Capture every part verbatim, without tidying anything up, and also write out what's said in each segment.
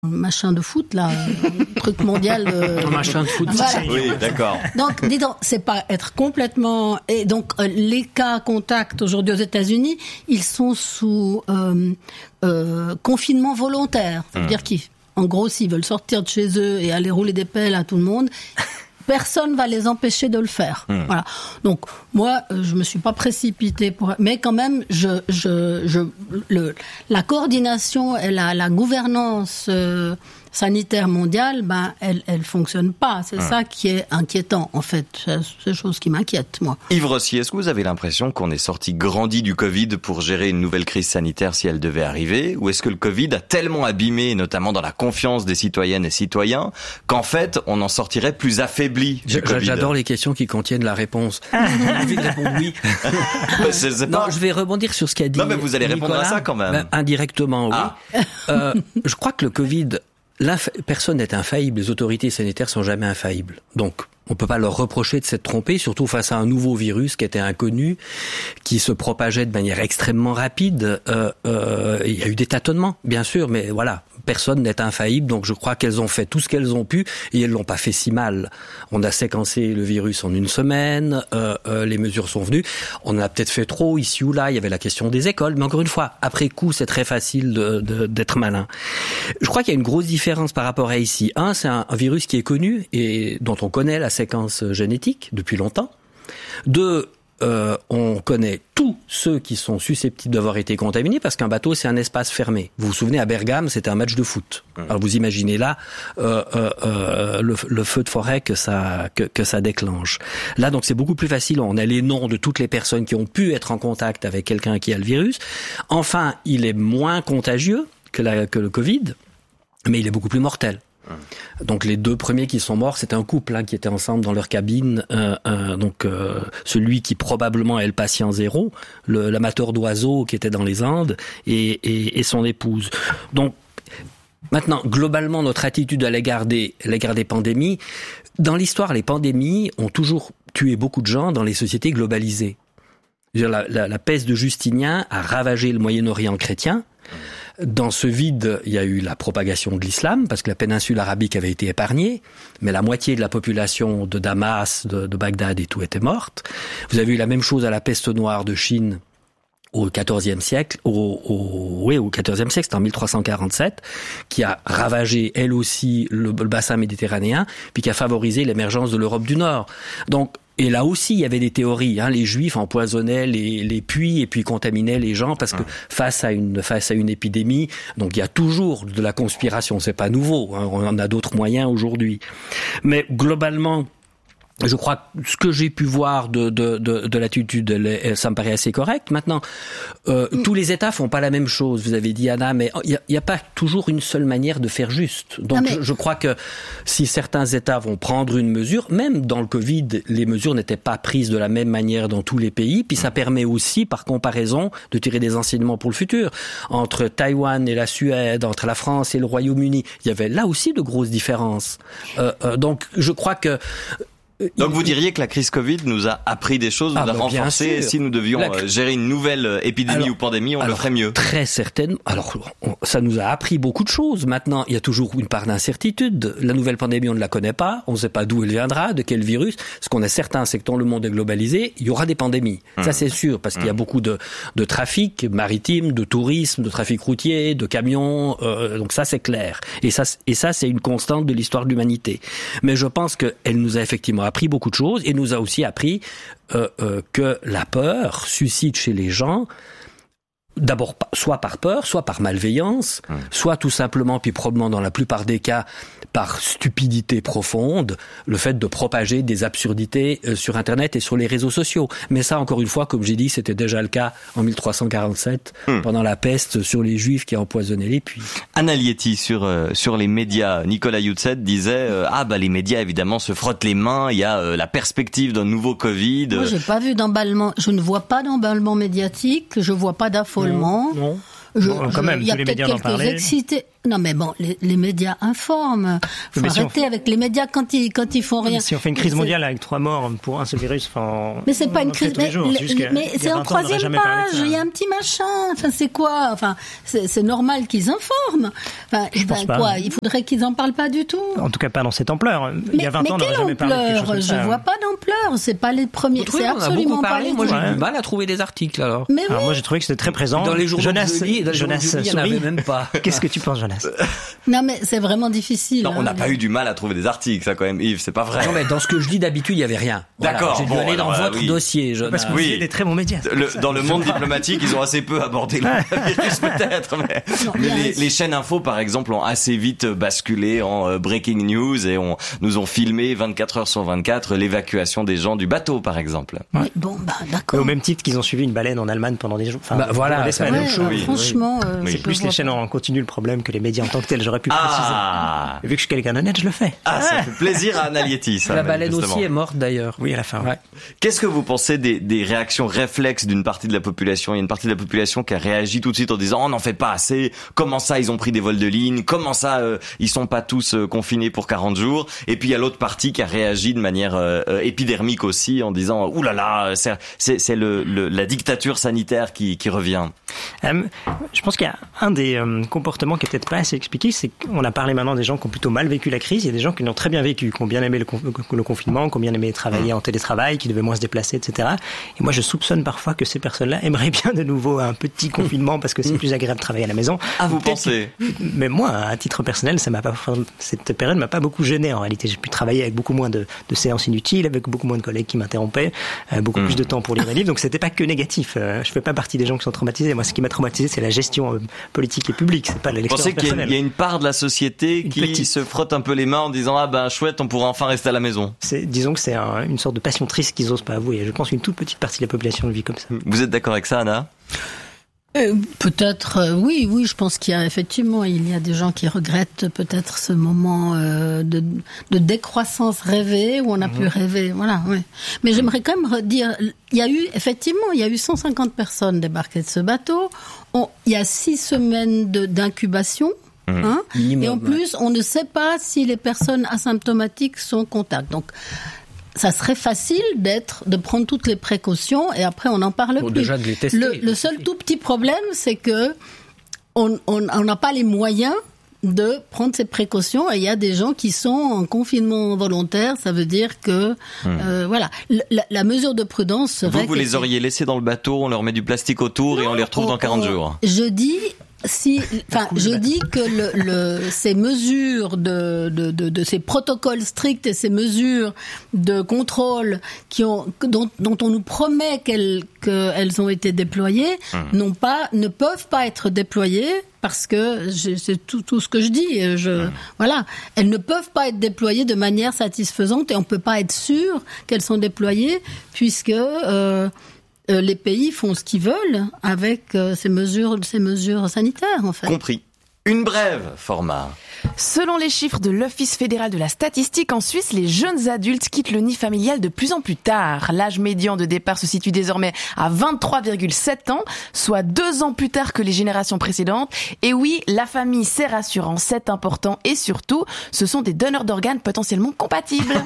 machin de foot, là, un truc mondial. Euh... Un machin de foot, voilà. Oui, d'accord. Donc, dis donc, c'est pas être complètement... Et donc, euh, les cas contacts aujourd'hui aux États-Unis, ils sont sous euh, euh, confinement volontaire. C'est-à-dire mmh. qu'en gros, s'ils veulent sortir de chez eux et aller rouler des pelles à tout le monde... Personne va les empêcher de le faire. Mmh. Voilà. Donc moi, je me suis pas précipitée pour, mais quand même, je, je, je, le, la coordination et la, la gouvernance euh, sanitaire mondiale, ben, elle, elle fonctionne pas. C'est mmh. ça qui est inquiétant, en fait. C'est la chose qui m'inquiète, moi. Yves Rossi, est-ce que vous avez l'impression qu'on est sorti grandi du Covid pour gérer une nouvelle crise sanitaire si elle devait arriver, ou est-ce que le Covid a tellement abîmé, notamment dans la confiance des citoyennes et citoyens, qu'en fait, on en sortirait plus affaibli du Covid? J'adore les questions qui contiennent la réponse. J'ai envie de répondre oui. c'est, c'est non, pas... je vais rebondir sur ce qu'a dit Non, mais vous allez Nicolas. Répondre à ça quand même. Ben, indirectement, oui. Ah. euh, je crois que le Covid, personne n'est infaillible. Les autorités sanitaires sont jamais infaillibles. Donc, on peut pas leur reprocher de s'être trompé, surtout face à un nouveau virus qui était inconnu, qui se propageait de manière extrêmement rapide. Euh, euh, il y a eu des tâtonnements, bien sûr, mais voilà. Personne n'est infaillible, donc je crois qu'elles ont fait tout ce qu'elles ont pu et elles l'ont pas fait si mal. On a séquencé le virus en une semaine, euh, euh, les mesures sont venues. On en a peut-être fait trop ici ou là. Il y avait la question des écoles, mais encore une fois, après coup, c'est très facile de, de, d'être malin. Je crois qu'il y a une grosse différence par rapport à ici. Un, c'est un, un virus qui est connu et dont on connaît la séquence génétique depuis longtemps. Deux, Euh, on connaît tous ceux qui sont susceptibles d'avoir été contaminés parce qu'un bateau, c'est un espace fermé. Vous vous souvenez, à Bergame, c'était un match de foot. Mmh. Alors vous imaginez là euh, euh, euh, le, le feu de forêt que ça que, que ça déclenche. Là, donc, c'est beaucoup plus facile. On a les noms de toutes les personnes qui ont pu être en contact avec quelqu'un qui a le virus. Enfin, il est moins contagieux que, la, que le Covid, mais il est beaucoup plus mortel. Donc les deux premiers qui sont morts, c'était un couple hein, qui était ensemble dans leur cabine. Euh, euh, donc euh, celui qui probablement est le patient zéro, le, l'amateur d'oiseaux qui était dans les Andes, et, et, et son épouse. Donc maintenant, globalement, notre attitude à l'égard des, à l'égard des pandémies, dans l'histoire, les pandémies ont toujours tué beaucoup de gens dans les sociétés globalisées. La, la, la peste de Justinien a ravagé le Moyen-Orient chrétien. Dans ce vide, il y a eu la propagation de l'islam, parce que la péninsule arabique avait été épargnée, mais la moitié de la population de Damas, de, de Bagdad et tout était morte. Vous avez eu la même chose à la peste noire de Chine au quatorzième siècle, au, au, oui, au quatorzième siècle, c'était en mille trois cent quarante-sept, qui a ravagé, elle aussi, le, le bassin méditerranéen, puis qui a favorisé l'émergence de l'Europe du Nord. Donc, et là aussi, il y avait des théories. Hein. Les Juifs empoisonnaient les, les puits et puis contaminaient les gens parce que face à une face à une épidémie, donc il y a toujours de la conspiration. C'est pas nouveau. Hein. On en a d'autres moyens aujourd'hui. Mais globalement, je crois que ce que j'ai pu voir de, de, de, de l'attitude, ça me paraît assez correct. Maintenant, euh, mm. tous les États font pas la même chose. Vous avez dit, Anna, mais il n'y a, a pas toujours une seule manière de faire juste. Donc, mais... je, je crois que si certains États vont prendre une mesure, même dans le Covid, les mesures n'étaient pas prises de la même manière dans tous les pays. Puis ça permet aussi, par comparaison, de tirer des enseignements pour le futur. Entre Taïwan et la Suède, entre la France et le Royaume-Uni, il y avait là aussi de grosses différences. Euh, euh, donc, je crois que Donc vous diriez que la crise Covid nous a appris des choses, nous ah, a bah, renforcé, et si nous devions la... gérer une nouvelle épidémie alors, ou pandémie, on alors, le ferait mieux. Très certainement. Alors, on, ça nous a appris beaucoup de choses. Maintenant, il y a toujours une part d'incertitude. La nouvelle pandémie, on ne la connaît pas. On ne sait pas d'où elle viendra, de quel virus. Ce qu'on est certain, c'est que tant le monde est globalisé, il y aura des pandémies. Mmh. Ça, c'est sûr, parce mmh. qu'il y a beaucoup de, de trafic maritime, de tourisme, de trafic routier, de camions. Euh, donc ça, c'est clair. Et ça, et ça, c'est une constante de l'histoire de l'humanité. Mais je pense qu'elle nous a effectivement appris beaucoup de choses et nous a aussi appris euh, euh, que la peur suscite chez les gens, d'abord soit par peur, soit par malveillance, mmh. soit tout simplement, puis probablement dans la plupart des cas, par stupidité profonde, le fait de propager des absurdités euh, sur Internet et sur les réseaux sociaux. Mais ça, encore une fois, comme j'ai dit, c'était déjà le cas en mille trois cent quarante-sept, mmh. pendant la peste sur les Juifs qui empoisonnaient les puits. Anna Lietti, sur euh, sur les médias, Nicolas Youtset disait euh, ah bah les médias évidemment se frottent les mains, il y a euh, la perspective d'un nouveau Covid. Moi, j'ai pas vu d'emballement, je ne vois pas d'emballement médiatique, je vois pas d'affolement. Non. non. Je, bon, quand je, même, il y a tous les peut-être médias en quelques parlaient. excités. Non mais bon, les, les médias informent. Faut mais arrêter si avec les médias quand ils quand ils font rien. Si on fait une crise mondiale avec trois morts pour un seul virus, enfin. Mais c'est pas une crise. Mais, jours, le, c'est, mais c'est en troisième page. Il y a un petit machin. Enfin, c'est quoi? Enfin, c'est, c'est normal qu'ils informent. Enfin, je pense ben, pas. Quoi? Il faudrait qu'ils en parlent pas du tout. En tout cas, pas dans cette ampleur. Mais, il y a vingt mais ans, on n'aurait jamais parlé de quelque chose comme je ça. vois pas d'ampleur. C'est pas les premiers. Trouvez, C'est absolument pas les. Moi, j'ai ouais. du mal à trouver des articles alors. Mais alors oui. moi, j'ai trouvé que c'était très présent. Dans les journaux Jonas, de lis, dans les Jonas, journaux de lis, il n'y en avait même pas. Qu'est-ce que tu penses, Jonas? Non mais c'est vraiment difficile. Non, on n'a hein, pas les... eu du mal à trouver des articles, ça quand même, Yves, c'est pas vrai. Non mais dans ce que je lis d'habitude, il y avait rien. Voilà, D'accord. J'ai dû bon, aller dans alors, votre oui. dossier, Jonas. Parce que vous Oui. avez des très bons médias. Le, dans le monde diplomatique, ils ont assez peu abordé le virus peut-être, mais, Non, mais bien, les, les chaînes info, par exemple, ont assez vite basculé en euh, breaking news et on, nous ont filmé vingt-quatre heures sur vingt-quatre l'évacuation des gens du bateau, par exemple. Ouais. Bon bah Mais d'accord. au même titre qu'ils ont suivi une baleine en Allemagne pendant des jours. Enfin, Bah, voilà, pendant des c'est semaines. la Ouais, même chose. euh, oui. franchement, euh, Oui. je C'est peux plus les voir chaînes pas. en continu le problème que les médias en tant que tels. J'aurais pu préciser. Ah, Et vu que je suis quelqu'un d'honnête, je le fais. ah ça fait plaisir à Anna Lietti, ça. La baleine manifestement. aussi est morte d'ailleurs. Oui, à la fin. Ouais. Qu'est-ce que vous pensez des, des réactions réflexes d'une partie de la population? Il y a une partie de la population qui a réagi tout de suite en disant « On n'en fait pas assez. Comment ça, ils ont pris des vols de ligne? Comment ça, euh, ils sont pas tous euh, confinés pour quarante jours ?» Et puis il y a l'autre partie qui a réagi de manière euh, euh, épidermique aussi en disant « Ouh là là, c'est, c'est, c'est le, le, la dictature sanitaire qui, qui revient. » Euh, je pense qu'il y a un des euh, comportements qui est peut-être pas assez expliqué, c'est qu'on a parlé maintenant des gens qui ont plutôt mal vécu la crise. Il y a des gens qui l'ont très bien vécu, qui ont bien aimé le, con- le confinement, qui ont bien aimé travailler en télétravail, qui devaient moins se déplacer, et cetera. Et moi, je soupçonne parfois que ces personnes-là aimeraient bien de nouveau un petit confinement parce que c'est plus agréable de travailler à la maison. Ah, vous Peut-être pensez que- Mais moi, à titre personnel, ça m'a pas, cette période m'a pas beaucoup gêné en réalité. J'ai pu travailler avec beaucoup moins de, de séances inutiles, avec beaucoup moins de collègues qui m'interrompaient, euh, beaucoup Mmh. plus de temps pour lire des livres. Donc c'était pas que négatif. Euh, je fais pas partie des gens qui sont traumatisés. Moi, ce qui m'a traumatisé, c'est la gestion euh, politique et publique. C'est pas Vous l'expérience pensez qu'il y a, personnelle. il y a une part de la société Une qui petite. se frotte un peu les mains en disant « Ah ben chouette, on pourra enfin rester à la maison. C'est, disons que c'est un- une sorte de passion triste qu'ils osent pas avouer. Je pense qu'une toute petite partie de la population le vit comme ça. » Vous êtes d'accord avec ça, Anna? Euh, peut-être, euh, oui, oui, je pense qu'il y a effectivement, il y a des gens qui regrettent peut-être ce moment euh, de, de décroissance rêvée où on a pu rêver, voilà, oui. Mais j'aimerais quand même redire, il y a eu, effectivement, il y a eu cent cinquante personnes débarquées de ce bateau. On, il y a six semaines de, d'incubation. Hein, Minimum, et en ouais. plus, on ne sait pas si les personnes asymptomatiques sont contacts. Donc, ça serait facile d'être, de prendre toutes les précautions et après on n'en parle Bon, plus. déjà de les tester, le, le ça seul suffit. tout petit problème, c'est que on on on n'a pas les moyens de prendre ces précautions et il y a des gens qui sont en confinement volontaire. Ça veut dire que euh, voilà, la, la mesure de prudence serait. Vous, vous que les c'est- auriez laissés dans le bateau, on leur met du plastique autour et on les retrouve dans on- quarante on- jours. Je dis si, enfin, je dis que le, le, ces mesures de, de, de, de ces protocoles stricts et ces mesures de contrôle qui ont, dont, dont on nous promet qu'elles, qu'elles ont été déployées, Mmh. n'ont pas, ne peuvent pas être déployées parce que je, c'est tout, tout ce que je dis. Je, Mmh. voilà, elles ne peuvent pas être déployées de manière satisfaisante et on peut pas être sûr qu'elles sont déployées puisque euh, Euh, les pays font ce qu'ils veulent avec euh, ces mesures, ces mesures sanitaires, en fait. Compris. Une brève, format. Selon les chiffres de l'Office fédéral de la statistique, en Suisse, les jeunes adultes quittent le nid familial de plus en plus tard. L'âge médian de départ se situe désormais à vingt-trois virgule sept ans, soit deux ans plus tard que les générations précédentes. Et oui, la famille, c'est rassurant, c'est important. Et surtout, ce sont des donneurs d'organes potentiellement compatibles.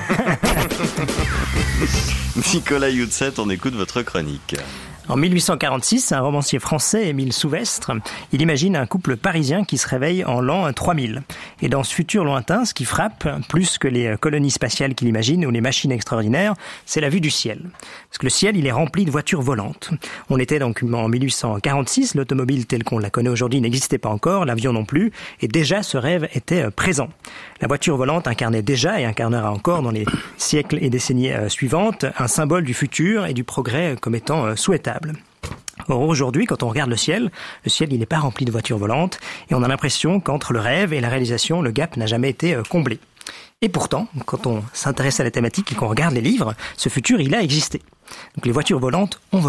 Nicolas Youtset, on écoute votre chronique. En mille huit cent quarante-six, un romancier français, Émile Souvestre, il imagine un couple parisien qui se réveille en l'an trois mille. Et dans ce futur lointain, ce qui frappe, plus que les colonies spatiales qu'il imagine ou les machines extraordinaires, c'est la vue du ciel. Parce que le ciel, il est rempli de voitures volantes. On était donc en mille huit cent quarante-six, l'automobile telle qu'on la connaît aujourd'hui n'existait pas encore, l'avion non plus, et déjà ce rêve était présent. La voiture volante incarnait déjà et incarnera encore dans les siècles et décennies suivantes un symbole du futur et du progrès comme étant souhaitable. Or aujourd'hui, quand on regarde le ciel, le ciel il n'est pas rempli de voitures volantes et on a l'impression qu'entre le rêve et la réalisation, le gap n'a jamais été comblé. Et pourtant, quand on s'intéresse à la thématique et qu'on regarde les livres, ce futur il a existé. Donc les voitures volantes ont volé.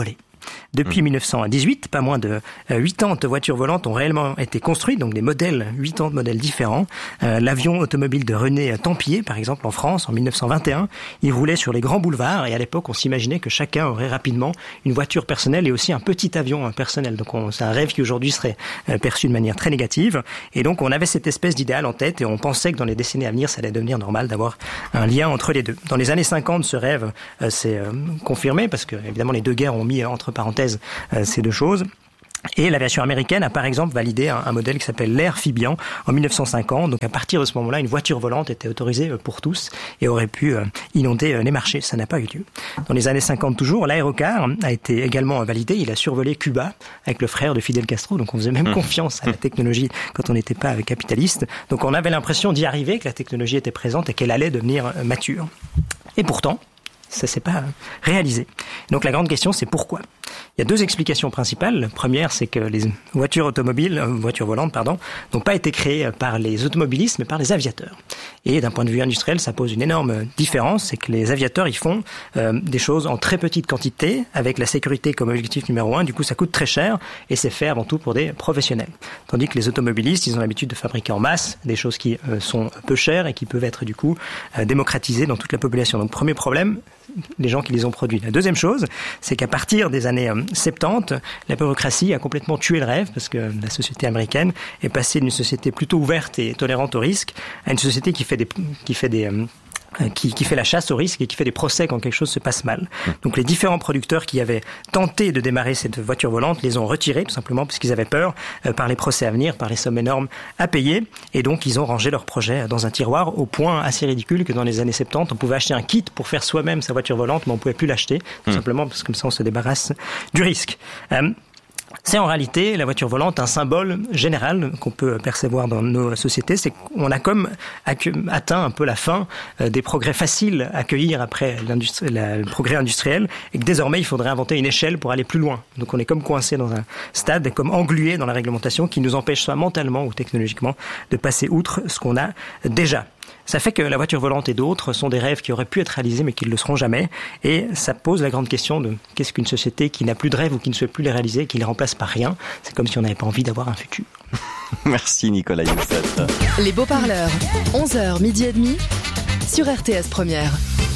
Depuis mmh. mille neuf cent dix-huit, pas moins de huit ans de voitures volantes ont réellement été construites, donc des modèles, huit ans de modèles différents. Euh, l'avion automobile de René Tempier, par exemple, en France, en mille neuf cent vingt et un, il roulait sur les grands boulevards et à l'époque, on s'imaginait que chacun aurait rapidement une voiture personnelle et aussi un petit avion personnel. Donc on, c'est un rêve qui aujourd'hui serait euh, perçu de manière très négative. Et donc on avait cette espèce d'idéal en tête et on pensait que dans les décennies à venir, ça allait devenir normal d'avoir un lien entre les deux. Dans les années cinquante, ce rêve euh, s'est euh, confirmé parce que évidemment les deux guerres ont mis entre parenthèses euh, ces deux choses. Et l'aviation américaine a par exemple validé un, un modèle qui s'appelle l'Air Fibian en mille neuf cent cinquante. Donc à partir de ce moment-là, une voiture volante était autorisée pour tous et aurait pu euh, inonder euh, les marchés. Ça n'a pas eu lieu. Dans les années cinquante toujours, l'aérocar a été également validé. Il a survolé Cuba avec le frère de Fidel Castro. Donc on faisait même confiance à la technologie quand on n'était pas capitaliste. Donc on avait l'impression d'y arriver, que la technologie était présente et qu'elle allait devenir euh, mature. Et pourtant, ça s'est pas réalisé. Donc la grande question, c'est pourquoi ? Il y a deux explications principales. La première, c'est que les voitures automobiles, euh, voitures volantes, pardon, n'ont pas été créées par les automobilistes, mais par les aviateurs. Et d'un point de vue industriel, ça pose une énorme différence, c'est que les aviateurs, ils font euh, des choses en très petite quantité, avec la sécurité comme objectif numéro un. Du coup, ça coûte très cher, et c'est fait avant tout pour des professionnels. Tandis que les automobilistes, ils ont l'habitude de fabriquer en masse des choses qui euh, sont peu chères et qui peuvent être du coup euh, démocratisées dans toute la population. Donc, premier problème, les gens qui les ont produits. La deuxième chose, c'est qu'à partir des années soixante-dix, la bureaucratie a complètement tué le rêve parce que la société américaine est passée d'une société plutôt ouverte et tolérante au risque à une société qui fait des, qui fait des, Qui, qui fait la chasse au risque et qui fait des procès quand quelque chose se passe mal. Donc les différents producteurs qui avaient tenté de démarrer cette voiture volante les ont retirés tout simplement parce qu'ils avaient peur euh, par les procès à venir, par les sommes énormes à payer, et donc ils ont rangé leur projet dans un tiroir au point assez ridicule que dans les années soixante-dix, on pouvait acheter un kit pour faire soi-même sa voiture volante, mais on pouvait plus l'acheter tout mmh. simplement parce que comme ça on se débarrasse du risque. Euh, C'est en réalité, la voiture volante, un symbole général qu'on peut percevoir dans nos sociétés. C'est qu'on a comme atteint un peu la fin des progrès faciles à accueillir après la, le progrès industriel et que désormais, il faudrait inventer une échelle pour aller plus loin. Donc on est comme coincé dans un stade, comme englué dans la réglementation qui nous empêche soit mentalement ou technologiquement de passer outre ce qu'on a déjà. Ça fait que la voiture volante et d'autres sont des rêves qui auraient pu être réalisés mais qui ne le seront jamais. Et ça pose la grande question de qu'est-ce qu'une société qui n'a plus de rêves ou qui ne souhaite plus les réaliser, qui les remplace par rien. C'est comme si on n'avait pas envie d'avoir un futur. Merci Nicolas Youssef. Les beaux parleurs, onze heures, midi et demi, sur R T S Première.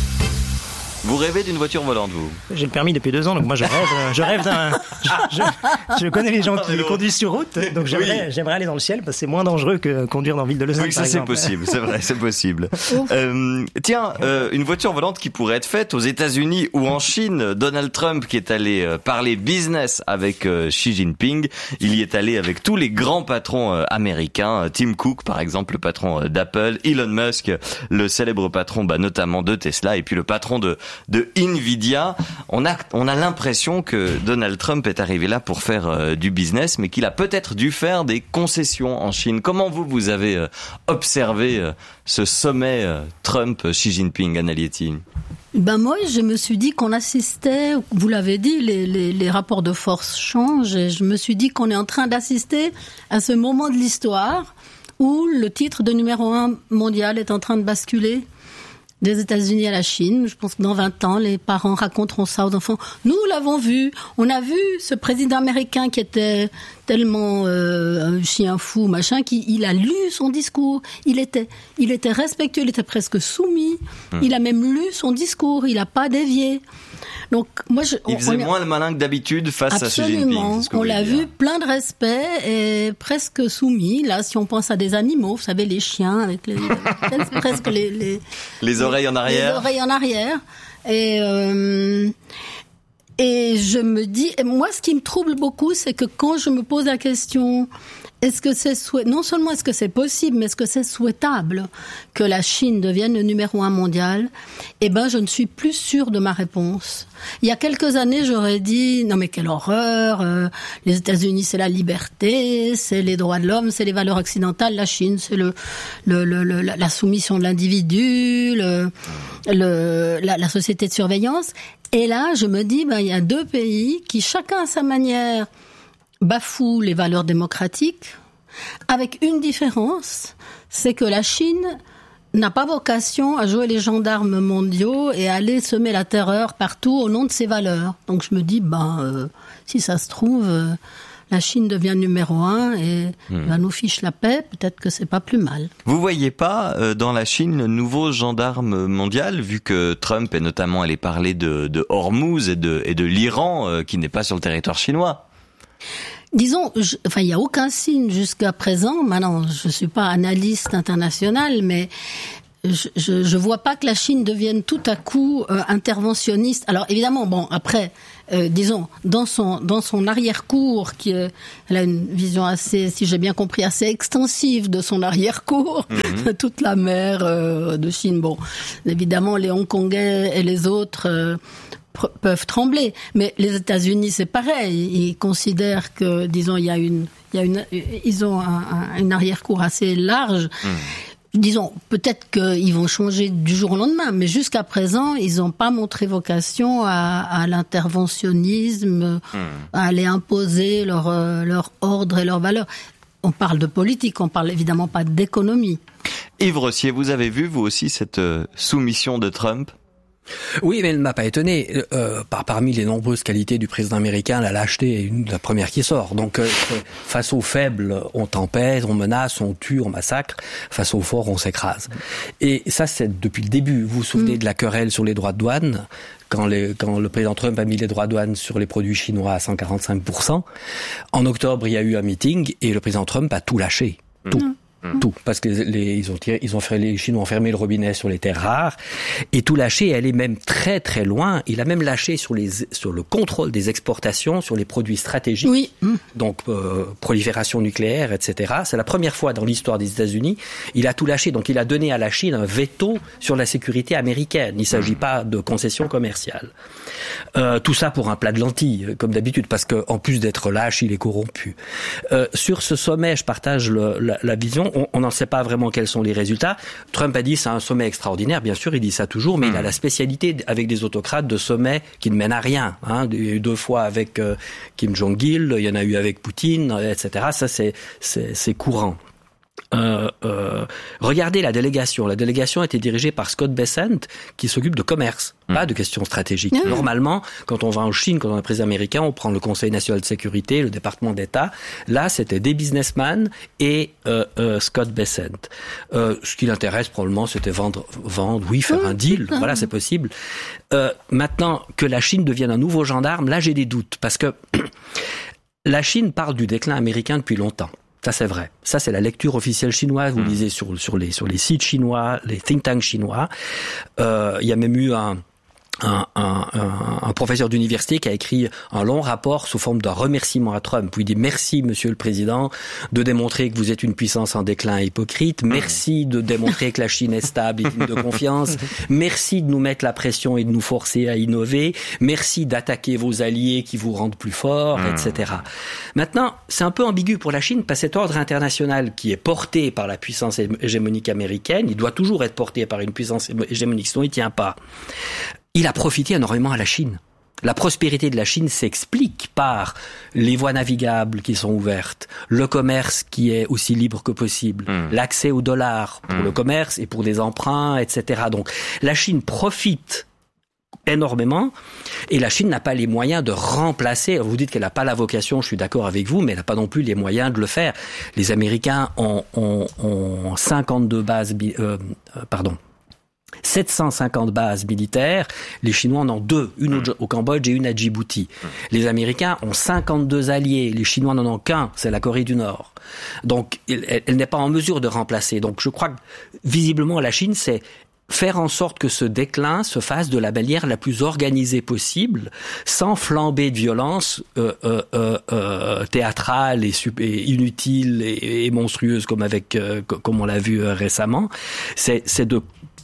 Vous rêvez d'une voiture volante, vous ? J'ai le permis depuis deux ans, donc moi je rêve, je rêve d'un. Je, je, je connais les gens qui conduisent sur route, donc j'aimerais, oui. j'aimerais aller dans le ciel parce que c'est moins dangereux que conduire dans la ville de Lausanne. Oui, ça par c'est exemple. possible, c'est vrai, c'est possible. euh, tiens, euh, une voiture volante qui pourrait être faite aux États-Unis ou en Chine. Donald Trump qui est allé euh, parler business avec euh, Xi Jinping, il y est allé avec tous les grands patrons euh, américains, Tim Cook par exemple, le patron euh, d'Apple, Elon Musk, le célèbre patron bah, notamment de Tesla, et puis le patron de de Nvidia. On a, on a l'impression que Donald Trump est arrivé là pour faire euh, du business, mais qu'il a peut-être dû faire des concessions en Chine. Comment vous, vous avez euh, observé euh, ce sommet euh, Trump-Xi Jinping, Analietti ? Ben moi, je me suis dit qu'on assistait, vous l'avez dit, les, les, les rapports de force changent, et je me suis dit qu'on est en train d'assister à ce moment de l'histoire où le titre de numéro un mondial est en train de basculer des États-Unis à la Chine. Je pense que dans vingt ans, les parents raconteront ça aux enfants. Nous l'avons vu. On a vu ce président américain qui était tellement euh, un chien fou, machin, qui il a lu son discours. Il était, il était respectueux, il était presque soumis. Hum. Il a même lu son discours. Il n'a pas dévié. Donc, moi, je, il faisait on, moins le malin que d'habitude face absolument. à Xi Jinping. On l'a vu plein de respect et presque soumis. Là, si on pense à des animaux, vous savez, les chiens avec les, presque les, les les oreilles en arrière. Les oreilles en arrière. Et euh, et je me dis, et moi, ce qui me trouble beaucoup, c'est que quand je me pose la question, est-ce que c'est souhait... non seulement est-ce que c'est possible, mais est-ce que c'est souhaitable que la Chine devienne le numéro un mondial? Eh ben, je ne suis plus sûre de ma réponse. Il y a quelques années, j'aurais dit non mais quelle horreur, euh, les États-Unis c'est la liberté, c'est les droits de l'homme, c'est les valeurs occidentales. La Chine c'est le, le, le, le la soumission de l'individu, le, le la, la société de surveillance. Et là, je me dis ben il y a deux pays qui chacun à sa manière bafoue les valeurs démocratiques, avec une différence, c'est que la Chine n'a pas vocation à jouer les gendarmes mondiaux et à aller semer la terreur partout au nom de ses valeurs. Donc je me dis, ben, euh, si ça se trouve, euh, la Chine devient numéro un et hmm. ben, nous fiche la paix, peut-être que c'est pas plus mal. Vous voyez pas euh, dans la Chine le nouveau gendarme mondial, vu que Trump est notamment allé parler de, de Hormuz et de, et de l'Iran euh, qui n'est pas sur le territoire chinois? Disons, je, enfin, il n'y a aucun signe jusqu'à présent. Maintenant, je suis pas analyste international, mais je, je, je vois pas que la Chine devienne tout à coup euh, interventionniste. Alors, évidemment, bon, après, euh, disons, dans son dans son arrière-cour, qui euh, elle a une vision assez, si j'ai bien compris, assez extensive de son arrière-cour, mm-hmm. toute la mer euh, de Chine. Bon, évidemment, les Hongkongais et les autres. Euh, peuvent trembler, mais les États-Unis c'est pareil, ils considèrent que disons il y a une il y a une ils ont un, un, une arrière-cour assez large. Mmh. Disons peut-être qu'ils vont changer du jour au lendemain, mais jusqu'à présent ils n'ont pas montré vocation à, à l'interventionnisme, mmh. à aller imposer leur leur ordre et leurs valeurs. On parle de politique, on parle évidemment pas d'économie. Yves Rossier, vous avez vu vous aussi cette euh, soumission de Trump? Oui, mais elle ne m'a pas étonné. Euh, par, parmi les nombreuses qualités du président américain, la lâcheté est une la première qui sort. Donc, euh, face aux faibles, on tempête, on menace, on tue, on massacre. Face aux forts, on s'écrase. Et ça, c'est depuis le début. Vous vous souvenez mmh. de la querelle sur les droits de douane, quand, les, quand le président Trump a mis les droits de douane sur les produits chinois à cent quarante-cinq pour cent. En octobre, il y a eu un meeting et le président Trump a tout lâché. Tout. Mmh. Tout, parce que les, les, ils ont tiré, ils ont fait, les Chinois ont fermé le robinet sur les terres rares et tout lâché. Elle est même très très loin. Il a même lâché sur les sur le contrôle des exportations sur les produits stratégiques. Oui. Donc euh, prolifération nucléaire, et cetera. C'est la première fois dans l'histoire des États-Unis. Il a tout lâché. Donc il a donné à la Chine un veto sur la sécurité américaine. Il ne s'agit pas de concessions commerciales. Euh, tout ça pour un plat de lentilles, comme d'habitude, parce que en plus d'être lâche, il est corrompu. Euh, sur ce sommet, je partage le, la, la vision. On n'en sait pas vraiment quels sont les résultats. Trump a dit c'est un sommet extraordinaire, bien sûr, il dit ça toujours, mais mmh. il a la spécialité avec des autocrates de sommets qui ne mènent à rien. Hein. Il y a eu deux fois avec euh, Kim Jong-il, il y en a eu avec Poutine, et cetera. Ça, c'est, c'est, c'est courant. Euh, euh, regardez la délégation. La délégation était dirigée par Scott Bessent, qui s'occupe de commerce, mmh. pas de questions stratégiques. Mmh. Normalement, quand on va en Chine, quand on est président américain, on prend le Conseil national de sécurité, le département d'État. Là, c'était des businessmen et euh, euh, Scott Bessent. Euh, ce qui l'intéresse probablement, c'était vendre, vendre, oui, faire mmh. un deal. Voilà, c'est possible. Euh, maintenant, que la Chine devienne un nouveau gendarme, là, j'ai des doutes, parce que la Chine parle du déclin américain depuis longtemps. Ça, c'est vrai. Ça, c'est la lecture officielle chinoise. Vous mmh. lisez sur, sur, les, sur les sites chinois, les think tanks chinois. Euh, il y a même eu un... Un, un, un, un professeur d'université qui a écrit un long rapport sous forme d'un remerciement à Trump. Il dit merci, Monsieur le Président, de démontrer que vous êtes une puissance en déclin hypocrite. Merci de démontrer que la Chine est stable et digne de confiance. Merci de nous mettre la pression et de nous forcer à innover. Merci d'attaquer vos alliés qui vous rendent plus forts, et cetera. Maintenant, c'est un peu ambigu pour la Chine parce que cet ordre international qui est porté par la puissance hégémonique américaine, il doit toujours être porté par une puissance hégémonique, sinon il tient pas. Il a profité énormément à la Chine. La prospérité de la Chine s'explique par les voies navigables qui sont ouvertes, le commerce qui est aussi libre que possible, mmh. l'accès au dollar pour mmh. le commerce et pour des emprunts, et cetera. Donc la Chine profite énormément et la Chine n'a pas les moyens de remplacer. Vous dites qu'elle n'a pas la vocation, je suis d'accord avec vous, mais elle n'a pas non plus les moyens de le faire. Les Américains ont, ont, ont cinquante-deux bases... Euh, pardon. sept cent cinquante bases militaires, les Chinois en ont deux, une au, au Cambodge et une à Djibouti. Les Américains ont cinquante-deux alliés, les Chinois n'en ont qu'un, c'est la Corée du Nord. Donc, elle, elle n'est pas en mesure de remplacer. Donc, je crois que, visiblement, la Chine, c'est faire en sorte que ce déclin se fasse de la manière la plus organisée possible, sans flamber de violence euh, euh, euh, théâtrale et, et inutile et, et monstrueuse comme avec euh, comme on l'a vu euh, récemment. C'est, c'est de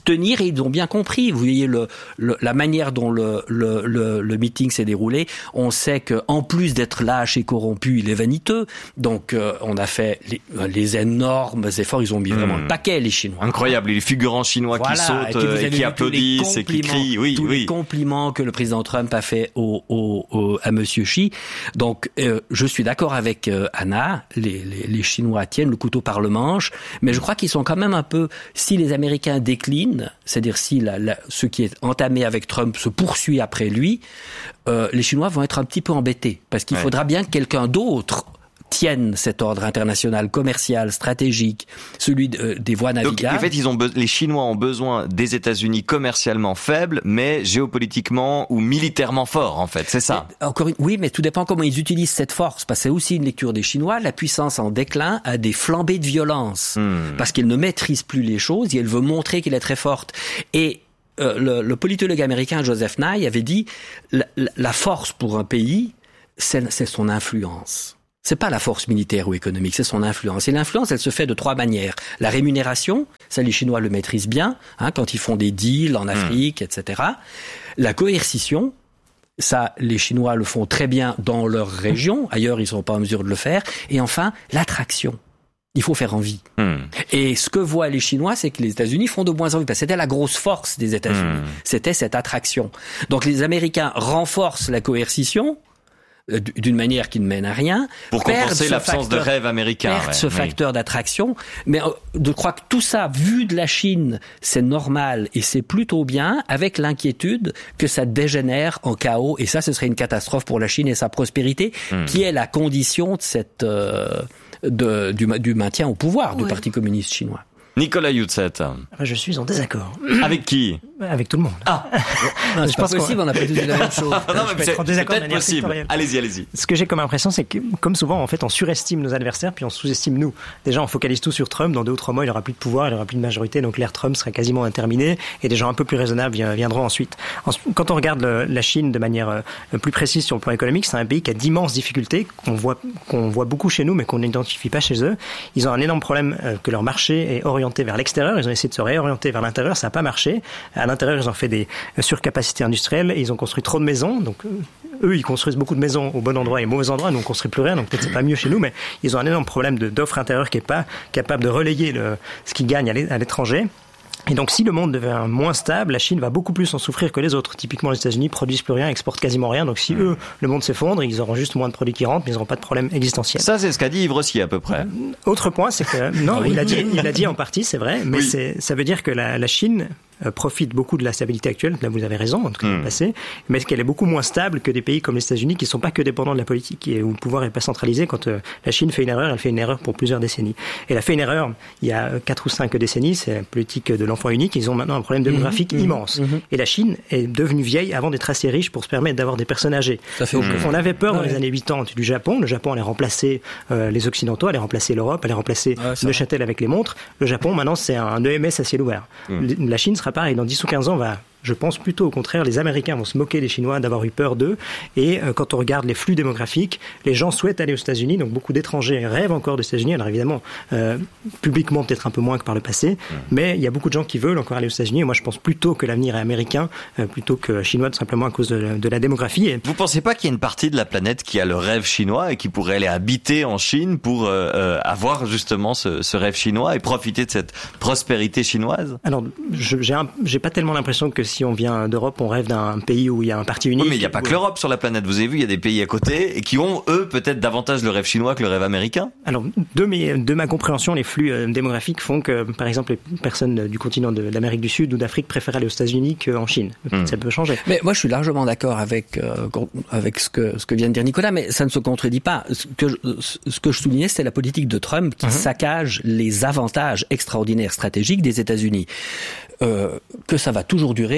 tenir et ils ont bien compris. Vous voyez le, le la manière dont le, le, le, le meeting s'est déroulé. On sait que en plus d'être lâche et corrompu, il est vaniteux. Donc euh, on a fait les, les énormes efforts. Ils ont mis mmh. vraiment le paquet, les Chinois. Incroyable, les figurants chinois voilà, qui sautent et, et qui applaudissent et qui crient. Oui, tous oui. les compliments que le président Trump a fait au, au, au à Monsieur Xi. Donc euh, je suis d'accord avec euh, Anna. Les, les, les Chinois tiennent le couteau par le manche, mais je crois qu'ils sont quand même un peu. Si les Américains déclinent, c'est-à-dire si la, la, ce qui est entamé avec Trump se poursuit après lui, euh, les Chinois vont être un petit peu embêtés parce qu'il ouais. faudra bien que quelqu'un d'autre tienne cet ordre international, commercial, stratégique, celui de, des voies navigables. Donc, en fait, ils ont be- les Chinois ont besoin des États-Unis commercialement faibles, mais géopolitiquement ou militairement forts, en fait. C'est ça. Mais, encore une, oui, mais tout dépend comment ils utilisent cette force. Parce que c'est aussi une lecture des Chinois. La puissance en déclin a des flambées de violence. Hmm. Parce qu'elle ne maîtrise plus les choses et elle veut montrer qu'elle est très forte. Et euh, le, le politologue américain Joseph Nye avait dit la, la, la force pour un pays, c'est, c'est son influence. C'est pas la force militaire ou économique, c'est son influence. Et l'influence, elle se fait de trois manières. La rémunération, ça les Chinois le maîtrisent bien, hein, quand ils font des deals en Afrique, mmh. et cetera. La coercition, ça les Chinois le font très bien dans leur région, ailleurs ils sont pas en mesure de le faire. Et enfin, l'attraction. Il faut faire envie. Mmh. Et ce que voient les Chinois, c'est que les États-Unis font de moins en moins. Parce que c'était la grosse force des États-Unis. Mmh. C'était cette attraction. Donc les Américains renforcent la coercition, d'une manière qui ne mène à rien. Pour compenser l'absence facteur, de rêve américain. Perdre ouais, ce oui. facteur d'attraction. Mais je crois que tout ça, vu de la Chine, c'est normal et c'est plutôt bien, avec l'inquiétude que ça dégénère en chaos. Et ça, ce serait une catastrophe pour la Chine et sa prospérité, mmh. qui est la condition de cette, euh, de, du, du maintien au pouvoir ouais. du Parti communiste chinois. Nicolas Youtset. Je suis en désaccord. Avec qui? Avec tout le monde. Ah, non, c'est je pas pense possible, on n'a pas tous dit la même chose. non, mais c'est peut-être possible. Allez-y, allez-y. Ce que j'ai comme impression, c'est que, comme souvent, en fait, on surestime nos adversaires, puis on sous-estime nous. Déjà, on focalise tout sur Trump. Dans deux ou trois mois, il aura plus de pouvoir, il aura plus de majorité, donc l'ère Trump sera quasiment interminée, et des gens un peu plus raisonnables viendront ensuite. Quand on regarde le, la Chine de manière plus précise sur le plan économique, c'est un pays qui a d'immenses difficultés, qu'on voit, qu'on voit beaucoup chez nous, mais qu'on n'identifie pas chez eux. Ils ont un énorme problème que leur marché est orienté vers l'extérieur, ils ont essayé de se réorienter vers l'intérieur, ça n'a pas marché. À l'intérieur, ils ont fait des surcapacités industrielles et ils ont construit trop de maisons. Donc eux, ils construisent beaucoup de maisons au bon endroit et au mauvais endroit. Nous, on construit plus rien, donc peut-être c'est pas mieux chez nous, mais ils ont un énorme problème de, d'offre intérieure qui est pas capable de relayer le, ce qu'ils gagnent à l'étranger. Et donc, si le monde devient moins stable, la Chine va beaucoup plus en souffrir que les autres. Typiquement, les États-Unis produisent plus rien, exportent quasiment rien. Donc, si eux, le monde s'effondre, ils auront juste moins de produits qui rentrent, mais ils n'auront pas de problème existentiel. Ça, c'est ce qu'a dit Yves Rossier, à peu près. Autre point, c'est que, non, il a dit, il a dit en partie, c'est vrai, mais oui. c'est, ça veut dire que la, la Chine profite beaucoup de la stabilité actuelle. Là, vous avez raison, en tout cas, mmh. passé, mais qu'elle est beaucoup moins stable que des pays comme les États-Unis qui ne sont pas que dépendants de la politique et où le pouvoir n'est pas centralisé. Quand euh, la Chine fait une erreur, elle fait une erreur pour plusieurs décennies. Et elle a fait une erreur il y a quatre ou cinq décennies, c'est la politique de l'enfant unique. Ils ont maintenant un problème démographique mmh. immense. Mmh. Et la Chine est devenue vieille avant d'être assez riche pour se permettre d'avoir des personnes âgées. Ça fait Donc, mmh. on avait peur dans ouais. les années quatre-vingt du Japon. Le Japon allait remplacer euh, les Occidentaux, allait remplacer l'Europe, allait remplacer ouais, Neuchâtel avec les montres. Le Japon, maintenant, c'est un E M S à ciel ouvert. Mmh. La Chine sera pareil. Dans dix ou quinze ans, va, je pense plutôt au contraire, les Américains vont se moquer des Chinois d'avoir eu peur d'eux. Et euh, quand on regarde les flux démographiques, les gens souhaitent aller aux États-Unis. Donc beaucoup d'étrangers rêvent encore des États-Unis. Alors évidemment, euh, publiquement peut-être un peu moins que par le passé, mmh. mais il y a beaucoup de gens qui veulent encore aller aux États-Unis. Et moi, je pense plutôt que l'avenir est américain euh, plutôt que chinois, tout simplement à cause de la, de la démographie. Et... Vous pensez pas qu'il y a une partie de la planète qui a le rêve chinois et qui pourrait aller habiter en Chine pour euh, euh, avoir justement ce, ce rêve chinois et profiter de cette prospérité chinoise? Alors, je, j'ai, un, j'ai pas tellement l'impression que si on vient d'Europe, on rêve d'un pays où il y a un parti unique. Oui, mais il n'y a pas que l'Europe sur la planète. Vous avez vu, il y a des pays à côté et qui ont, eux, peut-être davantage le rêve chinois que le rêve américain. Alors, de, mes, de ma compréhension, les flux euh, démographiques font que, par exemple, les personnes du continent de, d'Amérique du Sud ou d'Afrique préfèrent aller aux États-Unis qu'en Chine. Mmh. Ça peut changer. Mais moi, je suis largement d'accord avec euh, avec ce que ce que vient de dire Nicolas, mais ça ne se contredit pas. Ce que je, ce que je soulignais, c'était la politique de Trump qui mmh. saccage les avantages extraordinaires stratégiques des États-Unis. Euh, que ça va toujours durer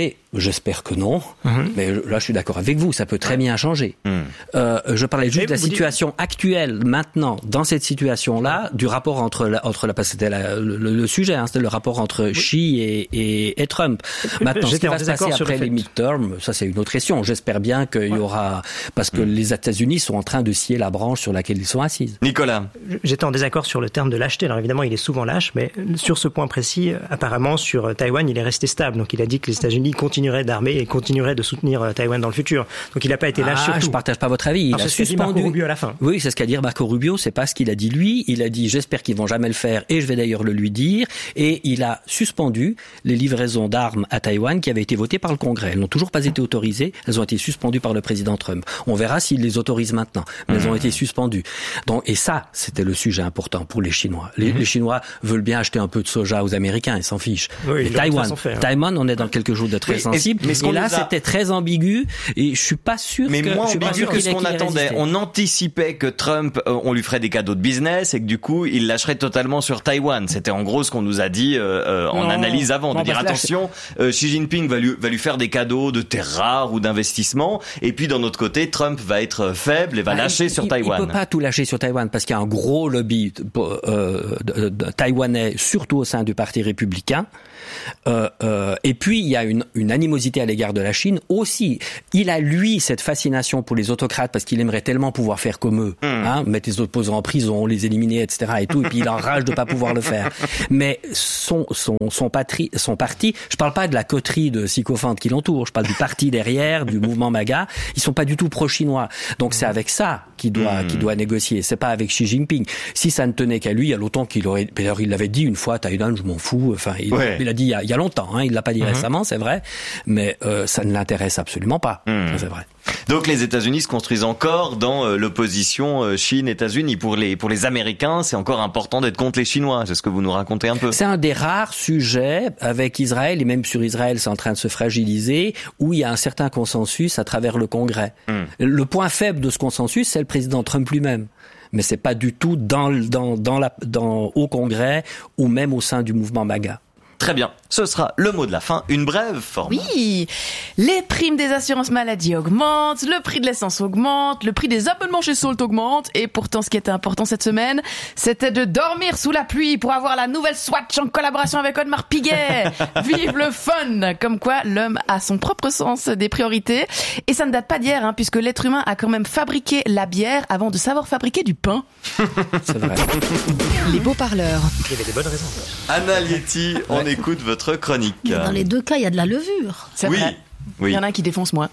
changer. J'espère que non, mm-hmm. mais là je suis d'accord avec vous, ça peut très bien changer. Mm. Euh, je parlais juste de la situation dites... actuelle, maintenant, dans cette situation-là, du rapport entre la, entre la, c'était la, le, le sujet, hein, c'était le rapport entre oui. Xi et, et, et Trump. Maintenant, ce qui va se passer après les midterms, ça c'est une autre question. J'espère bien qu'il y aura, parce que mm. les États-Unis sont en train de scier la branche sur laquelle ils sont assis. Nicolas. J'étais en désaccord sur le terme de lâcheté. Alors évidemment, il est souvent lâche, mais sur ce point précis, apparemment, sur Taïwan, il est resté stable. Donc il a dit que les États-Unis continuent d'armer et continuerait de soutenir Taïwan dans le futur. Donc il n'a pas été lâche ah, surtout. Je partage pas votre avis. Il Alors, a c'est suspendu. Ce qu'a dit Marco Rubio à la fin. Oui, c'est ce qu'a dit Marco Rubio. C'est pas ce qu'il a dit lui. Il a dit j'espère qu'ils vont jamais le faire et je vais d'ailleurs le lui dire. Et il a suspendu les livraisons d'armes à Taïwan qui avaient été votées par le Congrès. Elles n'ont toujours pas été autorisées. Elles ont été suspendues par le président Trump. On verra s'il les autorise maintenant. Mais mmh. elles ont été suspendues. Donc et ça, c'était le sujet important pour les Chinois. Les, mmh. les Chinois veulent bien acheter un peu de soja aux Américains. Ils s'en fichent. Oui, mais Taïwan, fait, hein. Taïwan, on est dans quelque chose de très oui, sensible. Et, mais et là, a... c'était très ambigu et je suis pas sûr mais que moins je suis ambigu pas sûr que ce qu'on attendait. Résisté. On anticipait que Trump euh, on lui ferait des cadeaux de business et que du coup il lâcherait totalement sur Taïwan. C'était en gros ce qu'on nous a dit euh, en non, analyse avant, non, de dire attention, euh, Xi Jinping va lui va lui faire des cadeaux de terres rares ou d'investissement et puis d'un autre côté Trump va être faible et va ah, lâcher il, sur il, Taïwan. Il peut pas tout lâcher sur Taïwan parce qu'il y a un gros lobby euh, de, de, taïwanais surtout au sein du Parti républicain. Euh, euh, et puis il y a une, une animosité à l'égard de la Chine aussi. Il a lui cette fascination pour les autocrates parce qu'il aimerait tellement pouvoir faire comme eux, mmh. hein, mettre les opposants en prison, les éliminer, et cetera. Et tout. Et puis il enrage de pas pouvoir le faire. Mais son son son, patrie, son parti, je parle pas de la coterie de sycophantes qui l'entourent. Je parle du parti derrière, du mouvement MAGA. Ils sont pas du tout pro-chinois. Donc mmh. c'est avec ça qu'il doit mmh. qu'il doit négocier. C'est pas avec Xi Jinping. Si ça ne tenait qu'à lui, il y a longtemps qu'il aurait. D'ailleurs, il l'avait dit une fois, Taïwan, je m'en fous. Enfin, il, ouais. il a dit il y a, il y a longtemps. Hein, il l'a pas dit mmh. récemment, c'est vrai, mais euh, ça ne l'intéresse absolument pas. Mmh. Ça, c'est vrai. Donc les États-Unis se construisent encore dans euh, l'opposition euh, Chine-États-Unis. Pour les pour les Américains, c'est encore important d'être contre les Chinois. C'est ce que vous nous racontez un peu. C'est un des rares sujets avec Israël, et même sur Israël, c'est en train de se fragiliser, où il y a un certain consensus à travers le Congrès. Mmh. Le point faible de ce consensus, c'est le président Trump lui-même. Mais c'est pas du tout dans dans dans la dans au Congrès ou même au sein du mouvement MAGA. Très bien, ce sera le mot de la fin, une brève forme. Oui, les primes des assurances maladie augmentent, le prix de l'essence augmente, le prix des abonnements chez Salt augmente, et pourtant ce qui était important cette semaine, c'était de dormir sous la pluie pour avoir la nouvelle Swatch en collaboration avec Audemars Piguet. Vive le fun! Comme quoi l'homme a son propre sens des priorités, et ça ne date pas d'hier, hein, puisque l'être humain a quand même fabriqué la bière avant de savoir fabriquer du pain. C'est vrai. Les beaux parleurs. Il y avait des bonnes raisons. Anna Lietti, on écoute votre chronique. Mais dans les deux cas, il y a de la levure. C'est oui, vrai. Oui. Il y en a un qui défonce moins.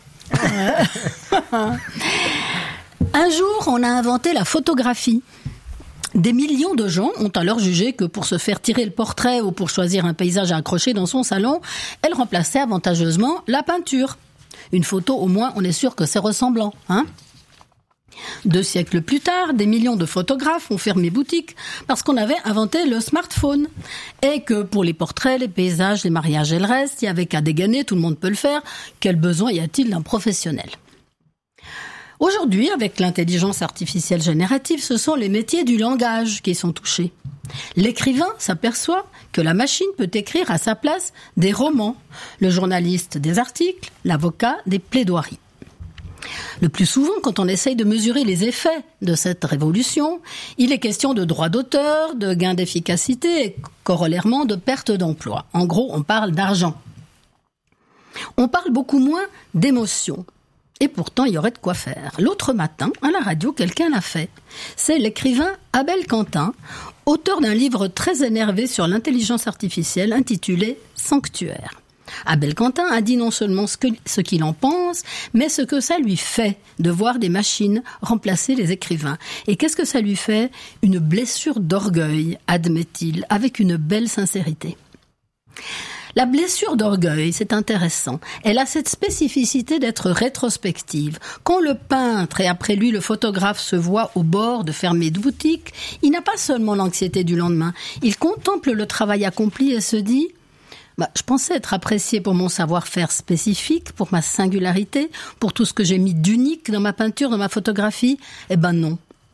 Un jour, on a inventé la photographie. Des millions de gens ont alors jugé que pour se faire tirer le portrait ou pour choisir un paysage à accrocher dans son salon, elle remplaçait avantageusement la peinture. Une photo, au moins, on est sûr que c'est ressemblant, hein ? Deux siècles plus tard, des millions de photographes ont fermé boutique parce qu'on avait inventé le smartphone. Et que pour les portraits, les paysages, les mariages et le reste, il n'y avait qu'à dégainer, tout le monde peut le faire. Quel besoin y a-t-il d'un professionnel ? Aujourd'hui, avec l'intelligence artificielle générative, ce sont les métiers du langage qui sont touchés. L'écrivain s'aperçoit que la machine peut écrire à sa place des romans, le journaliste des articles, l'avocat des plaidoiries. Le plus souvent, quand on essaye de mesurer les effets de cette révolution, il est question de droits d'auteur, de gains d'efficacité et corollairement de perte d'emploi. En gros, on parle d'argent. On parle beaucoup moins d'émotion. Et pourtant, il y aurait de quoi faire. L'autre matin, à la radio, quelqu'un l'a fait. C'est l'écrivain Abel Quentin, auteur d'un livre très énervé sur l'intelligence artificielle intitulé « Sanctuaire ». Abel Quentin a dit non seulement ce, que, ce qu'il en pense, mais ce que ça lui fait de voir des machines remplacer les écrivains. Et qu'est-ce que ça lui fait ? Une blessure d'orgueil, admet-il, avec une belle sincérité. La blessure d'orgueil, c'est intéressant. Elle a cette spécificité d'être rétrospective. Quand le peintre et après lui le photographe se voient au bord de fermer de boutique, il n'a pas seulement l'anxiété du lendemain. Il contemple le travail accompli et se dit bah, « Je pensais être apprécié pour mon savoir-faire spécifique, pour ma singularité, pour tout ce que j'ai mis d'unique dans ma peinture, dans ma photographie. Eh ben non.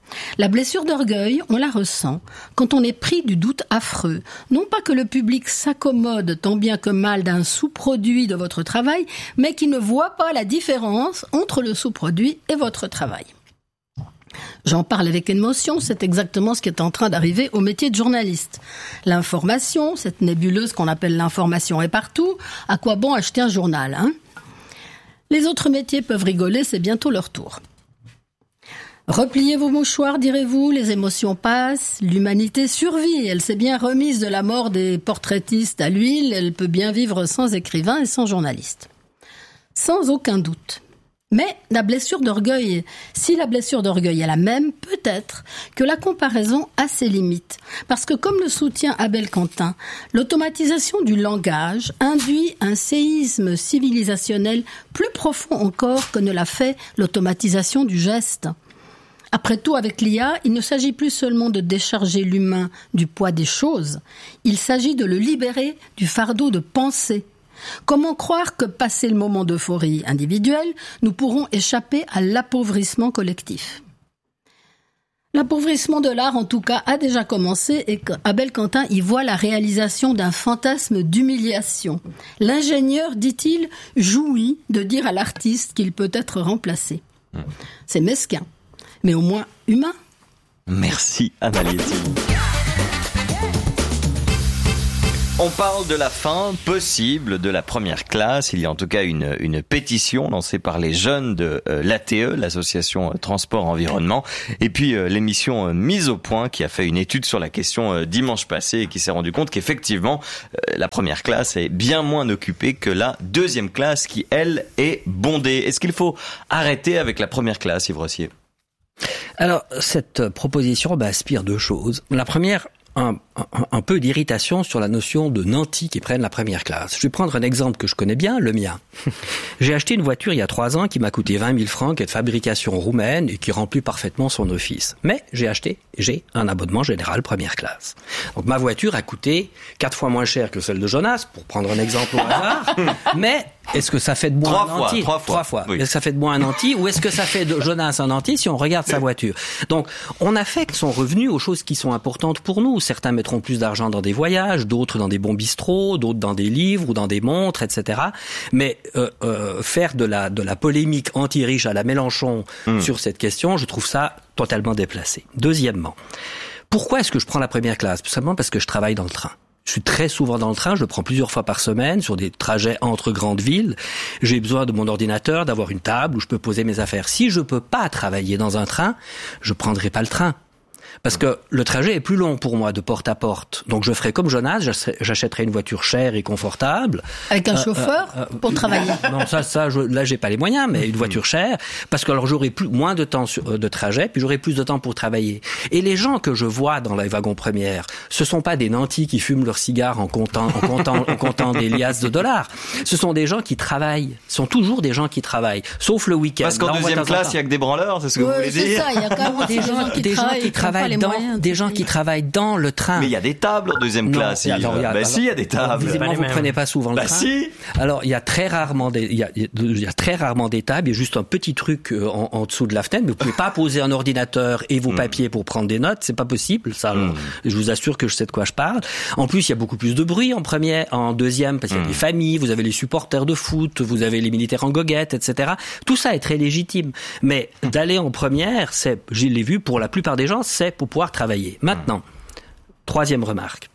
La blessure d'orgueil, on la ressent quand on est pris du doute affreux. Non pas que le public s'accommode tant bien que mal d'un sous-produit de votre travail, mais qu'il ne voit pas la différence entre le sous-produit et votre travail. J'en parle avec émotion, c'est exactement ce qui est en train d'arriver au métier de journaliste. L'information, cette nébuleuse qu'on appelle l'information est partout, à quoi bon acheter un journal, hein ? Les autres métiers peuvent rigoler, c'est bientôt leur tour. Repliez vos mouchoirs, direz-vous, les émotions passent, l'humanité survit, elle s'est bien remise de la mort des portraitistes à l'huile, elle peut bien vivre sans écrivain et sans journaliste. Sans aucun doute. Mais la blessure d'orgueil, si la blessure d'orgueil est la même, peut-être que la comparaison a ses limites. Parce que comme le soutient Abel Quentin, l'automatisation du langage induit un séisme civilisationnel plus profond encore que ne l'a fait l'automatisation du geste. Après tout, avec l'I A, il ne s'agit plus seulement de décharger l'humain du poids des choses, il s'agit de le libérer du fardeau de penser. Comment croire que, passé le moment d'euphorie individuelle, nous pourrons échapper à l'appauvrissement collectif ? L'appauvrissement de l'art, en tout cas, a déjà commencé et Abel Quentin y voit la réalisation d'un fantasme d'humiliation. L'ingénieur, dit-il, jouit de dire à l'artiste qu'il peut être remplacé. C'est mesquin, mais au moins humain. Merci, Amalie Etienne. On parle de la fin possible de la première classe. Il y a en tout cas une, une pétition lancée par les jeunes de euh, l'A T E, l'association euh, Transport Environnement, et puis euh, l'émission euh, Mise au Point qui a fait une étude sur la question euh, dimanche passé et qui s'est rendu compte qu'effectivement euh, la première classe est bien moins occupée que la deuxième classe qui, elle, est bondée. Est-ce qu'il faut arrêter avec la première classe, Yves Rossier ? Alors, cette proposition bah, aspire deux choses. La première, Un, un, un peu d'irritation sur la notion de nantis qui prennent la première classe. Je vais prendre un exemple que je connais bien, le mien. J'ai acheté une voiture il y a trois ans qui m'a coûté vingt mille francs, qui est de fabrication roumaine et qui remplit parfaitement son office. Mais j'ai acheté, j'ai un abonnement général première classe. Donc ma voiture a coûté quatre fois moins cher que celle de Jonas, pour prendre un exemple au hasard. Mais est-ce que ça fait de moi trois un fois, nanti Trois fois. Trois fois. Oui. Est-ce que ça fait de moi un nanti ou est-ce que ça fait de Jonas un nanti si on regarde sa voiture ? Donc on affecte son revenu aux choses qui sont importantes pour nous. Certains mettront plus d'argent dans des voyages, d'autres dans des bons bistrots, d'autres dans des livres ou dans des montres, et cetera. Mais euh, euh, faire de la de la polémique anti-riche à la Mélenchon mmh. sur cette question, je trouve ça totalement déplacé. Deuxièmement, pourquoi est-ce que je prends la première classe ? Tout simplement parce que je travaille dans le train. Je suis très souvent dans le train, je le prends plusieurs fois par semaine sur des trajets entre grandes villes. J'ai besoin de mon ordinateur, d'avoir une table où je peux poser mes affaires. Si je peux pas travailler dans un train, je prendrai pas le train. Parce que le trajet est plus long pour moi de porte à porte. Donc je ferai comme Jonas, j'achèterai une voiture chère et confortable. Avec un euh, chauffeur euh, euh, pour travailler. Non, ça, ça, je, là j'ai pas les moyens, mais une voiture chère, parce que alors j'aurai plus moins de temps sur, de trajet, puis j'aurai plus de temps pour travailler. Et les gens que je vois dans les wagons premières, ce sont pas des nantis qui fument leurs cigares en comptant, en comptant, en comptant des liasses de dollars. Ce sont des gens qui travaillent. Ce sont toujours des gens qui travaillent, sauf le week-end. Parce qu'en là, deuxième classe, il y a que des branleurs, c'est ce que ouais, vous voulez c'est dire ? Ça, il y a quand même des gens, qui des gens travaillent, qui travaillent dans, moyens, des gens qui travaillent dans le train. Mais il y a des tables en deuxième non, classe. Il y a, Yves. alors, il y a, bah alors, si, il y a des tables. Visiblement, vous ne prenez pas souvent le bah train. Si. Alors, il y a très rarement des, il y a, il y a très rarement des tables. Il y a juste un petit truc en, en dessous de la fenêtre. Mais vous pouvez pas poser un ordinateur et vos mm. papiers pour prendre des notes. C'est pas possible. Ça, alors, mm. je vous assure que je sais de quoi je parle. En plus, il y a beaucoup plus de bruit en première, en deuxième, parce qu'il y a mm. des familles. Vous avez les supporters de foot, vous avez les militaires en goguette, et cetera. Tout ça est très légitime. Mais d'aller en première, c'est, je l'ai vu pour la plupart des gens, c'est pour pouvoir travailler. Maintenant. Mm. Troisième remarque.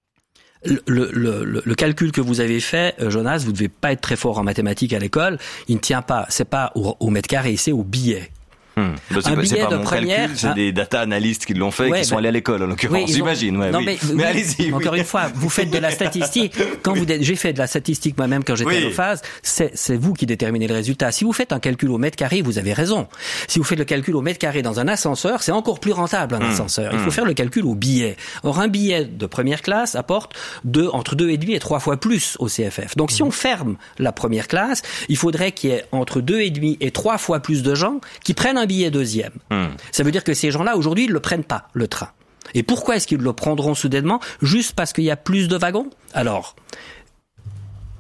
Le, le, le, le calcul que vous avez fait, Jonas, vous ne devez pas être très fort en mathématiques à l'école. Il ne tient pas. C'est pas au, au mètre carré, c'est au billet. Hum. C'est un pas, billet c'est pas de mon première, calcul, c'est hein. des data analystes qui l'ont fait et ouais, qui sont ben, allés à l'école en l'occurrence, oui, j'imagine. Ouais, non, oui. mais, mais oui, allez-y. Encore oui. une fois, vous faites de la statistique. Quand vous j'ai fait de la statistique moi-même quand j'étais oui. à l'O-Phase, c'est, c'est vous qui déterminez le résultat. Si vous faites un calcul au mètre carré, vous avez raison. Si vous faites le calcul au mètre carré dans un ascenseur, c'est encore plus rentable un mmh. ascenseur. Il faut mmh. faire le calcul au billet. Or, un billet de première classe apporte deux, entre deux et demi et trois fois plus au C F F. Donc, mmh. si on ferme la première classe, il faudrait qu'il y ait entre deux et demi et trois fois plus de gens qui prennent un billet deuxième. Mmh. Ça veut dire que ces gens-là, aujourd'hui, ils ne le prennent pas, le train. Et pourquoi est-ce qu'ils le prendront soudainement ? Juste parce qu'il y a plus de wagons ? Alors,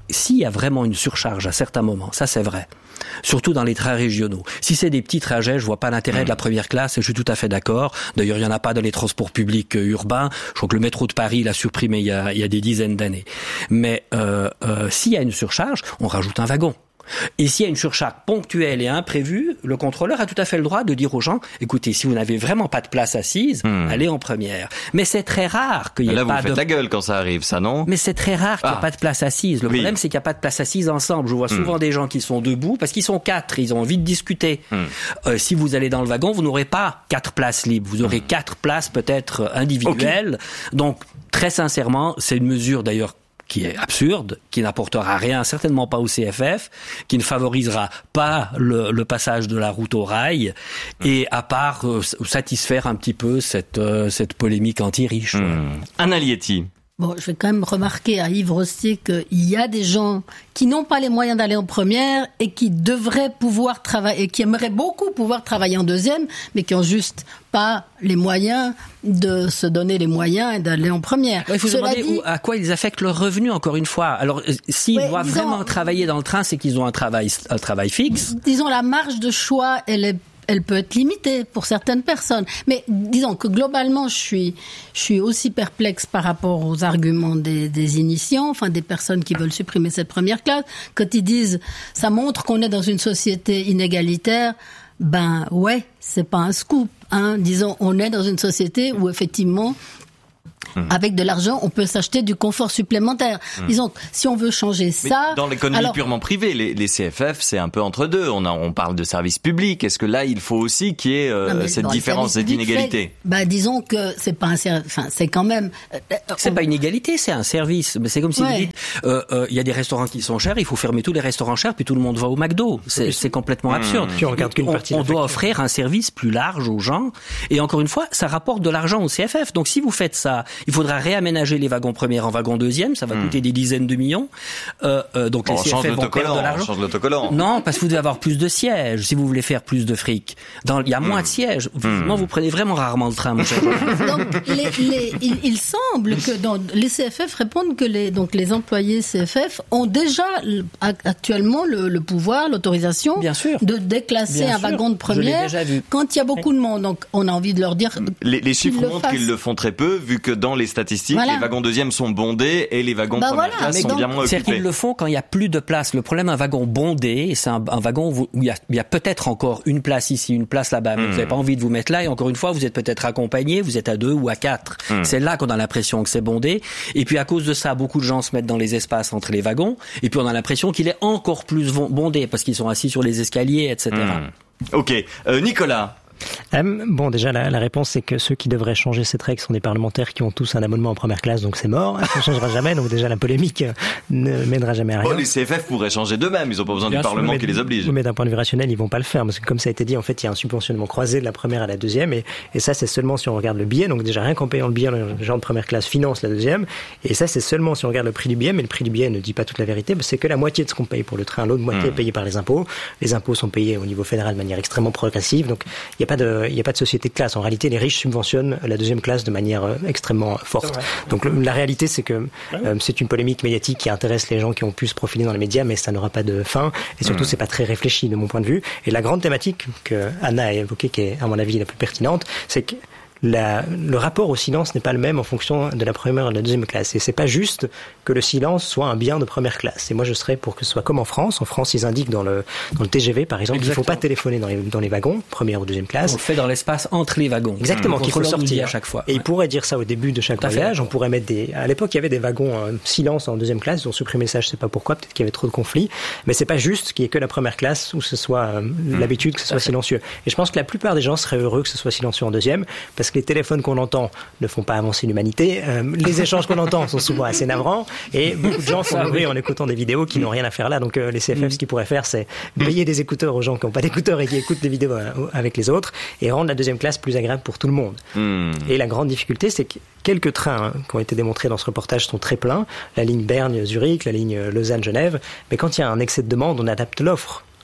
s'il y a vraiment une surcharge à certains moments, ça c'est vrai, surtout dans les trains régionaux. Si c'est des petits trajets, je vois pas l'intérêt mmh. de la première classe et je suis tout à fait d'accord. D'ailleurs, il y en a pas dans les transports publics euh, urbains. Je crois que le métro de Paris l'a supprimé il y a, il y a des dizaines d'années. Mais euh, euh, s'il y a une surcharge, on rajoute un wagon. Et s'il y a une surcharge ponctuelle et imprévue, le contrôleur a tout à fait le droit de dire aux gens, écoutez, si vous n'avez vraiment pas de place assise, mmh. allez en première. Mais c'est très rare qu'il y ait là, pas de... Là, vous faites la gueule quand ça arrive, ça, non? Mais c'est très rare qu'il n'y ait ah. pas de place assise. Le oui. problème, c'est qu'il n'y a pas de place assise ensemble. Je vois souvent mmh. des gens qui sont debout parce qu'ils sont quatre, ils ont envie de discuter. Mmh. Euh, si vous allez dans le wagon, vous n'aurez pas quatre places libres. Vous aurez mmh. quatre places peut-être individuelles. Okay. Donc, très sincèrement, c'est une mesure d'ailleurs qui est absurde, qui n'apportera rien, certainement pas au C F F, qui ne favorisera pas le, le passage de la route au rail, et à part euh, satisfaire un petit peu cette, euh, cette polémique anti-riche. Mmh. Anna Lietti. Bon, je vais quand même remarquer à Yves Rostier qu'il y a des gens qui n'ont pas les moyens d'aller en première et qui devraient pouvoir travailler, et qui aimeraient beaucoup pouvoir travailler en deuxième, mais qui ont juste pas les moyens de se donner les moyens et d'aller en première. Il faut se demander dit, où, à quoi ils affectent leur revenu, encore une fois. Alors, s'ils ouais, doivent disons, vraiment travailler dans le train, c'est qu'ils ont un travail, un travail fixe. Disons, la marge de choix, elle est elle peut être limitée pour certaines personnes. Mais disons que globalement, je suis, je suis aussi perplexe par rapport aux arguments des, des initiants, enfin des personnes qui veulent supprimer cette première classe, quand ils disent « ça montre qu'on est dans une société inégalitaire », ben ouais, c'est pas un scoop. Hein. Disons, on est dans une société où effectivement... Mmh. Avec de l'argent, on peut s'acheter du confort supplémentaire. Mmh. Disons, si on veut changer mais ça... Dans l'économie alors... purement privée, les, les C F F, c'est un peu entre deux. On, a, on parle de services publics. Est-ce que là, il faut aussi qu'il y ait euh, non, cette différence, cette inégalité? Bah, disons que c'est pas un service... Enfin, c'est quand même... Euh, c'est on... pas une égalité, c'est un service. Mais c'est comme si ouais. vous dites, il euh, euh, y a des restaurants qui sont chers, il faut fermer tous les restaurants chers, puis tout le monde va au McDo. C'est, oui. c'est complètement mmh. absurde. Tu regardes qu'une on partie on doit offrir un service plus large aux gens. Et encore une fois, ça rapporte de l'argent au C F F. Donc si vous faites ça, il faudra réaménager les wagons premiers en wagons deuxième, ça va mmh. coûter des dizaines de millions. Euh, euh, donc bon, les C F F vont perdre de l'argent. On change l'autocollant. Non, parce que vous devez avoir plus de sièges si vous voulez faire plus de fric. Dans, il y a mmh. moins de sièges. Mmh. Non, vous prenez vraiment rarement le train, mon cher. Donc, les, les, il, il semble que dans, les C F F répondent que les, donc les employés C F F ont déjà actuellement le, le pouvoir, l'autorisation Bien sûr. de déclasser Bien un sûr. wagon de première quand il y a beaucoup de monde. Donc, on a envie de leur dire. Les, les chiffres montrent fassent. qu'ils le font très peu, vu que dans les statistiques, voilà. les wagons deuxième sont bondés et les wagons bah première voilà, classe sont donc, bien moins c'est-à-dire occupés. qu'ils le font quand il y a plus de place. Le problème, un wagon bondé, c'est un, un wagon où il y a, il y a peut-être encore une place ici, une place là-bas, mais mmh. vous n'avez pas envie de vous mettre là. Et encore une fois, vous êtes peut-être accompagné, vous êtes à deux ou à quatre. Mmh. C'est là qu'on a l'impression que c'est bondé. Et puis à cause de ça, beaucoup de gens se mettent dans les espaces entre les wagons. Et puis on a l'impression qu'il est encore plus bondé parce qu'ils sont assis sur les escaliers, et cetera. Mmh. Ok, euh, Nicolas. Euh, bon, déjà, la, la réponse, c'est que ceux qui devraient changer cette règle sont des parlementaires qui ont tous un abonnement en première classe, donc c'est mort. Ça ne changera jamais, donc déjà, la polémique ne mènera jamais à rien. Oh, les C F F pourraient changer d'eux-mêmes, ils n'ont pas besoin Bien du sûr, Parlement mais, qui les oblige. Mais d'un point de vue rationnel, ils vont pas le faire, parce que comme ça a été dit, en fait, il y a un subventionnement croisé de la première à la deuxième, et, et ça, c'est seulement si on regarde le billet, donc déjà, rien qu'en payant le billet, les gens de première classe financent la deuxième, et ça, c'est seulement si on regarde le prix du billet, mais le prix du billet ne dit pas toute la vérité, c'est que la moitié de ce qu'on paye pour le train, l'autre moitié mmh. est payée par les impôts. Les impôts sont payés au niveau fédéral de manière extrêmement progressive, donc il n'y a pas de, il y a pas de société de classe. En réalité, les riches subventionnent la deuxième classe de manière euh, extrêmement forte. Donc le, la réalité, c'est que euh, c'est une polémique médiatique qui intéresse les gens qui ont pu se profiler dans les médias, mais ça n'aura pas de fin. Et surtout, mmh. c'est pas très réfléchi de mon point de vue. Et la grande thématique que Anna a évoquée, qui est à mon avis la plus pertinente, c'est que La, le rapport au silence n'est pas le même en fonction de la première et de la deuxième classe. Et c'est pas juste que le silence soit un bien de première classe. Et moi, je serais pour que ce soit comme en France. En France, ils indiquent dans le, dans le T G V, par exemple, Exactement. qu'il ne faut pas téléphoner dans les, dans les wagons, première ou deuxième classe. On le fait dans l'espace entre les wagons. Exactement, mmh. qu'il faut sortir à chaque fois. Et ouais. ils pourraient dire ça au début de chaque voyage. On pourrait mettre des, à l'époque, il y avait des wagons euh, silence en deuxième classe. Ils ont supprimé ça, je sais pas pourquoi. Peut-être qu'il y avait trop de conflits. Mais c'est pas juste qu'il y ait que la première classe où ce soit euh, mmh. l'habitude que ce soit silencieux. Et je pense que la plupart des gens seraient heureux que ce soit silencieux en deuxième, parce que les téléphones qu'on entend ne font pas avancer l'humanité. Euh, les échanges qu'on entend sont souvent assez navrants et beaucoup de gens sont heureux en écoutant des vidéos qui n'ont rien à faire là. Donc euh, les C F F, ce qu'ils pourraient faire, c'est payer des écouteurs aux gens qui n'ont pas d'écouteurs et qui écoutent des vidéos euh, avec les autres et rendre la deuxième classe plus agréable pour tout le monde. Mm. Et la grande difficulté, c'est que quelques trains hein, qui ont été démontrés dans ce reportage sont très pleins. La ligne Berne-Zurich, la ligne Lausanne-Genève. Mais quand il y a un excès de demande, on adapte l'offre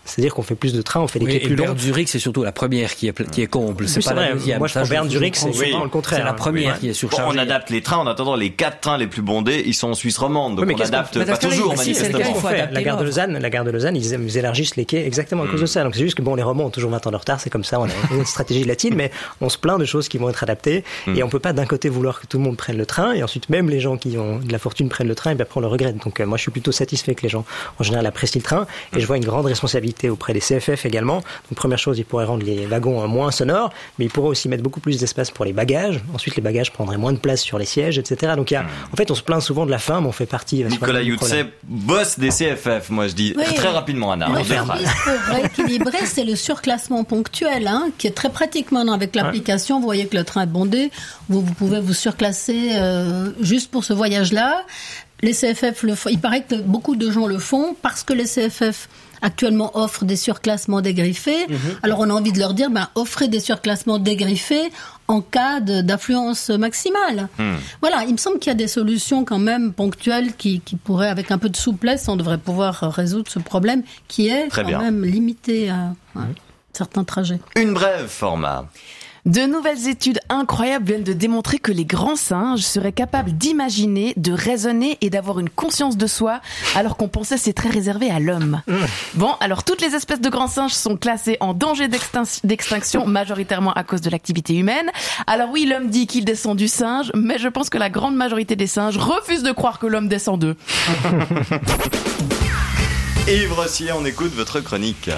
C'est-à-dire qu'on fait plus de trains, on fait des oui, quais plus longs. Berne-Zurich, c'est surtout la première qui est, qui est comble. C'est oui, pas c'est la vrai. deuxième. Moi, je prends Berne-Zurich, c'est oui. souvent le contraire. C'est la première oui. qui est surchargée. Bon, on adapte les trains. En attendant, les quatre trains les plus bondés, ils sont en Suisse romande. Donc oui, on adapte pas toujours, si, manifestement. c'est le cas, fait. La gare de Lausanne, la gare de Lausanne, ils, ils élargissent les quais exactement à cause mmh. de ça. Donc c'est juste que bon, les Romands ont toujours vingt ans de retard, c'est comme ça, on a une stratégie latine, mais on se plaint de choses qui vont être adaptées. Mmh. Et on peut pas d'un côté vouloir que tout le monde prenne le train, et ensuite même les gens qui ont de la fortune prennent le train, et bien après on le regrette. Donc euh, moi je suis plutôt satisfait que les gens en général apprécient le train, et je vois une grande responsabilité auprès des C F F également. Donc première chose, ils pourraient rendre les wagons moins sonores, mais ils pourraient aussi mettre beaucoup plus d'espace pour les bagages. Ensuite les bagages prendraient moins de place sur les sièges, et cetera. Donc il y a, mmh. en fait on se plaint souvent de la faim, mais on fait partie. Nicolas Youtse, boss des C F F, moi je dis oui. très rapidement Anna. Oui, pour rééquilibrer, c'est le surclassement ponctuel, hein, qui est très pratique maintenant avec l'application. Ouais. Vous voyez que le train est bondé, vous, vous pouvez vous surclasser euh, juste pour ce voyage-là. Les C F F le font. Il paraît que beaucoup de gens le font parce que les C F F actuellement offrent des surclassements dégriffés. Mm-hmm. Alors on a envie de leur dire, ben offrez des surclassements dégriffés en cas de, d'affluence maximale. Mm. Voilà, il me semble qu'il y a des solutions quand même ponctuelles qui, qui pourraient, avec un peu de souplesse, on devrait pouvoir résoudre ce problème qui est Très quand bien. même limité à, à mm. certains trajets. Une brève format. De nouvelles études incroyables viennent de démontrer que les grands singes seraient capables d'imaginer, de raisonner et d'avoir une conscience de soi, alors qu'on pensait c'est très réservé à l'homme. Mmh. Bon, alors toutes les espèces de grands singes sont classées en danger d'extin- d'extinction, majoritairement à cause de l'activité humaine. Alors oui, l'homme dit qu'il descend du singe, mais je pense que la grande majorité des singes refusent de croire que l'homme descend d'eux. Yves Rossier, on écoute votre chronique.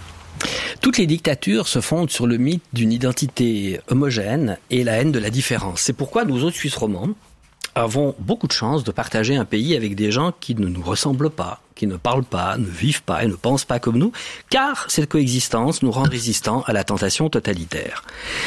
Toutes les dictatures se fondent sur le mythe d'une identité homogène et la haine de la différence. C'est pourquoi nous autres Suisses romands avons beaucoup de chance de partager un pays avec des gens qui ne nous ressemblent pas, qui ne parlent pas, ne vivent pas et ne pensent pas comme nous, car cette coexistence nous rend résistants à la tentation totalitaire.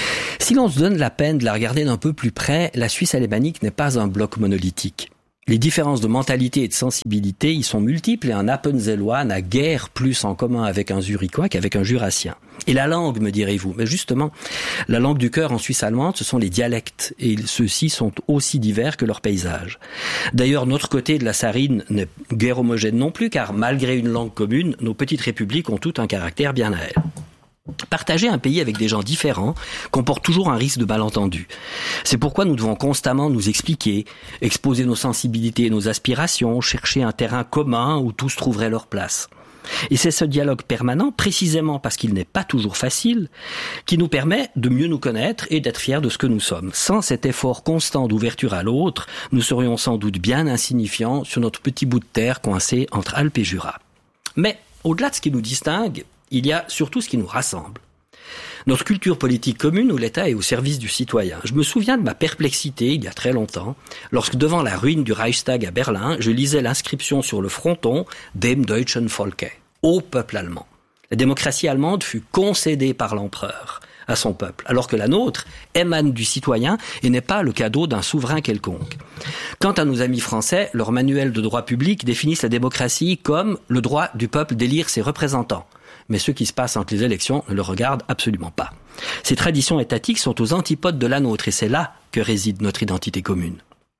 Si l'on se donne la peine de la regarder d'un peu plus près, la Suisse alémanique n'est pas un bloc monolithique. Les différences de mentalité et de sensibilité y sont multiples et un Appenzellois n'a guère plus en commun avec un Zurichois qu'avec un Jurassien. Et la langue, me direz-vous, mais justement, la langue du cœur en Suisse allemande, ce sont les dialectes, et ceux-ci sont aussi divers que leur paysage. D'ailleurs, notre côté de la Sarine n'est guère homogène non plus, car malgré une langue commune, nos petites républiques ont toutes un caractère bien à elles. Partager un pays avec des gens différents comporte toujours un risque de malentendu. C'est pourquoi nous devons constamment nous expliquer, exposer nos sensibilités et nos aspirations, chercher un terrain commun où tous trouveraient leur place. Et c'est ce dialogue permanent, précisément parce qu'il n'est pas toujours facile, qui nous permet de mieux nous connaître et d'être fiers de ce que nous sommes. Sans cet effort constant d'ouverture à l'autre, nous serions sans doute bien insignifiants sur notre petit bout de terre coincé entre Alpes et Jura. Mais, au-delà de ce qui nous distingue, il y a surtout ce qui nous rassemble. Notre culture politique commune où l'État est au service du citoyen. Je me souviens de ma perplexité, il y a très longtemps, lorsque devant la ruine du Reichstag à Berlin, je lisais l'inscription sur le fronton « Dem deutschen Volke », au peuple allemand. La démocratie allemande fut concédée par l'empereur à son peuple, alors que la nôtre émane du citoyen et n'est pas le cadeau d'un souverain quelconque. Quant à nos amis français, leur manuel de droit public définissent la démocratie comme le droit du peuple d'élire ses représentants. Mais ce qui se passe entre les élections ne le regarde absolument pas. Ces traditions étatiques sont aux antipodes de la nôtre et c'est là que réside notre identité commune.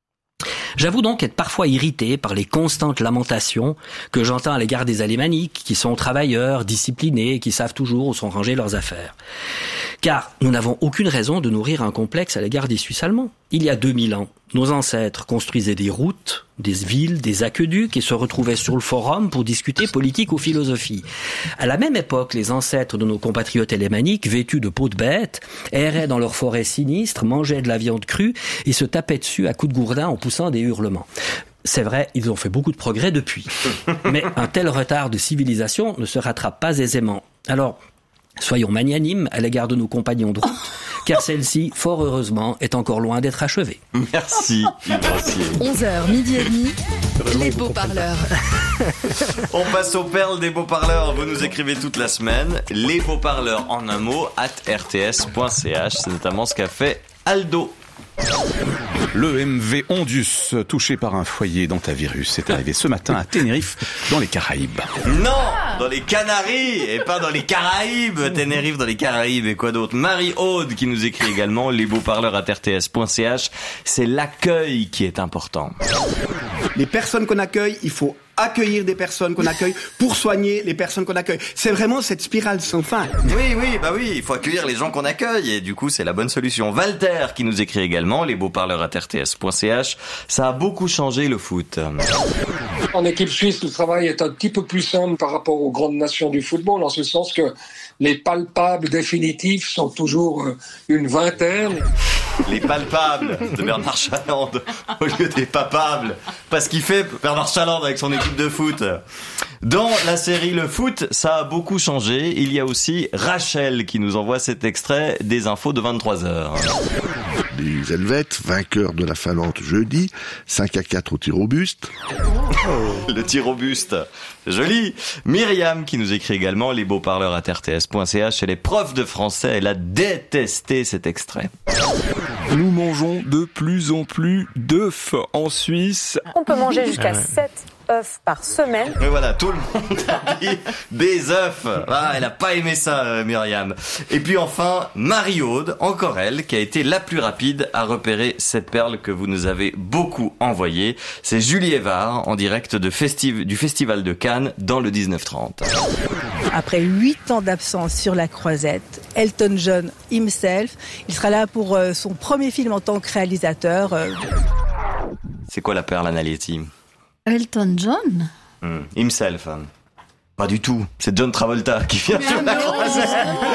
J'avoue donc être parfois irrité par les constantes lamentations que j'entends à l'égard des Alémaniques, qui sont travailleurs, disciplinés, qui savent toujours où sont rangées leurs affaires. Car nous n'avons aucune raison de nourrir un complexe à l'égard des Suisses allemands. Il y a deux mille ans, nos ancêtres construisaient des routes, des villes, des aqueducs et se retrouvaient sur le forum pour discuter politique ou philosophie. À la même époque, les ancêtres de nos compatriotes alémaniques, vêtus de peaux de bêtes, erraient dans leurs forêts sinistres, mangeaient de la viande crue et se tapaient dessus à coups de gourdin en poussant des hurlements. C'est vrai, ils ont fait beaucoup de progrès depuis. Mais un tel retard de civilisation ne se rattrape pas aisément. Alors, soyons magnanimes à l'égard de nos compagnons de route, car celle-ci, fort heureusement, est encore loin d'être achevée. Merci, Yves Rossier. onze heures, midi et demi, les beaux parleurs. On passe aux perles des beaux parleurs. Vous nous écrivez toute la semaine. Les beaux parleurs en un mot, at r t s point c h. C'est notamment ce qu'a fait Aldo. Le M V Ondus, touché par un foyer d'hantavirus, c'est arrivé ce matin à Tenerife, dans les Caraïbes. Non, dans les Canaries, et pas dans les Caraïbes. Tenerife, dans les Caraïbes, et quoi d'autre? Marie-Aude qui nous écrit également, les beaux parleurs à r t s point c h. C'est l'accueil qui est important. Les personnes qu'on accueille, il faut accueillir des personnes qu'on accueille, pour soigner les personnes qu'on accueille. C'est vraiment cette spirale sans fin. Oui, oui, bah oui, il faut accueillir les gens qu'on accueille et du coup c'est la bonne solution. Walter qui nous écrit également, les beaux parleurs à r t s point c h, ça a beaucoup changé le foot. En équipe suisse, le travail est un petit peu plus simple par rapport aux grandes nations du football, en ce sens que les palpables définitifs sont toujours une vingtaine. Les palpables de Bernard Chalande au lieu des papables. Pas ce qu'il fait Bernard Chalande avec son équipe de foot. Dans la série Le Foot, ça a beaucoup changé. Il y a aussi Rachel qui nous envoie cet extrait des infos de vingt-trois heures. Les Helvètes, vainqueurs de la Finlande jeudi, cinq à quatre au tir au buste. Le tir au buste, joli. Myriam qui nous écrit également, les beaux parleurs à r t s point c h, elle est prof de français, elle a détesté cet extrait. Nous mangeons de plus en plus d'œufs en Suisse. On peut manger jusqu'à sept œufs par semaine. Mais voilà, tout le monde a dit des œufs. Ah, elle a pas aimé ça, euh, Myriam. Et puis enfin, Marie-Aude, encore elle, qui a été la plus rapide à repérer cette perle que vous nous avez beaucoup envoyée. C'est Julie Evard, en direct de festiv- du Festival de Cannes, dans le dix-neuf trente. Après huit ans d'absence sur la croisette, Elton John himself, il sera là pour euh, son premier film en tant que réalisateur. Euh... C'est quoi la perle, Analietti? Elton John hmm. Himself. Pas du tout. C'est John Travolta qui vient sur la croisette.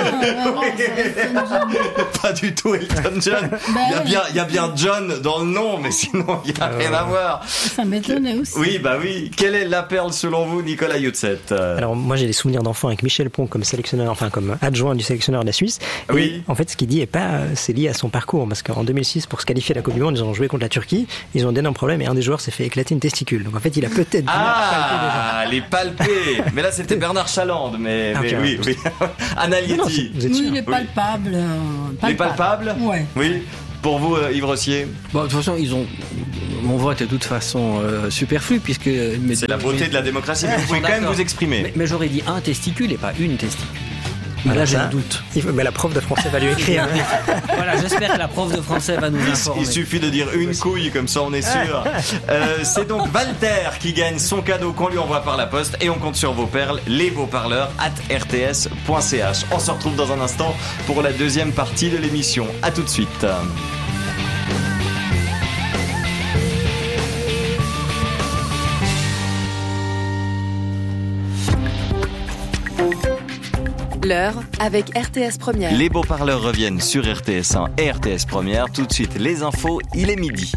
Pas du tout Elton John. Il y a bien, il y a bien John dans le nom, mais sinon il y a rien à voir. Ça m'étonnait aussi. Oui, bah oui. Quelle est la perle selon vous, Nicolas Youtset? Alors moi j'ai des souvenirs d'enfants avec Michel Pont comme sélectionneur, enfin comme adjoint du sélectionneur de la Suisse. Et oui. En fait, ce qu'il dit est pas, c'est lié à son parcours, parce qu'en deux mille six, pour se qualifier à la Coupe du Monde, ils ont joué contre la Turquie. Ils ont un énorme problème et un des joueurs s'est fait éclater une testicule. Donc en fait, il a peut-être ah les palpés. Mais là c'était Bernard Chalande, mais, ah, mais okay, oui, oui. Analietti. Oui, les palpables. Euh, palpables. Les palpables. Ouais. Oui. Pour vous, euh, Yves Rossier. Bon, de toute façon, ils ont. Mon vote est de toute façon euh, superflu puisque. Mais, c'est la beauté mais, de la démocratie. Mais vous pouvez quand même vous exprimer. Mais, mais j'aurais dit un testicule et pas une testicule. Mais là, j'ai un doute. Il faut, mais la prof de français va lui écrire. Voilà, j'espère que la prof de français va nous informer. Il suffit de dire une couille, comme ça on est sûr. Euh, c'est donc Walter qui gagne son cadeau qu'on lui envoie par la poste et on compte sur vos perles, les beaux parleurs at r t s point c h. On se retrouve dans un instant pour la deuxième partie de l'émission. À tout de suite. L'heure avec R T S Première. Les beaux parleurs reviennent sur R T S un et R T S Première. Tout de suite, les infos, il est midi.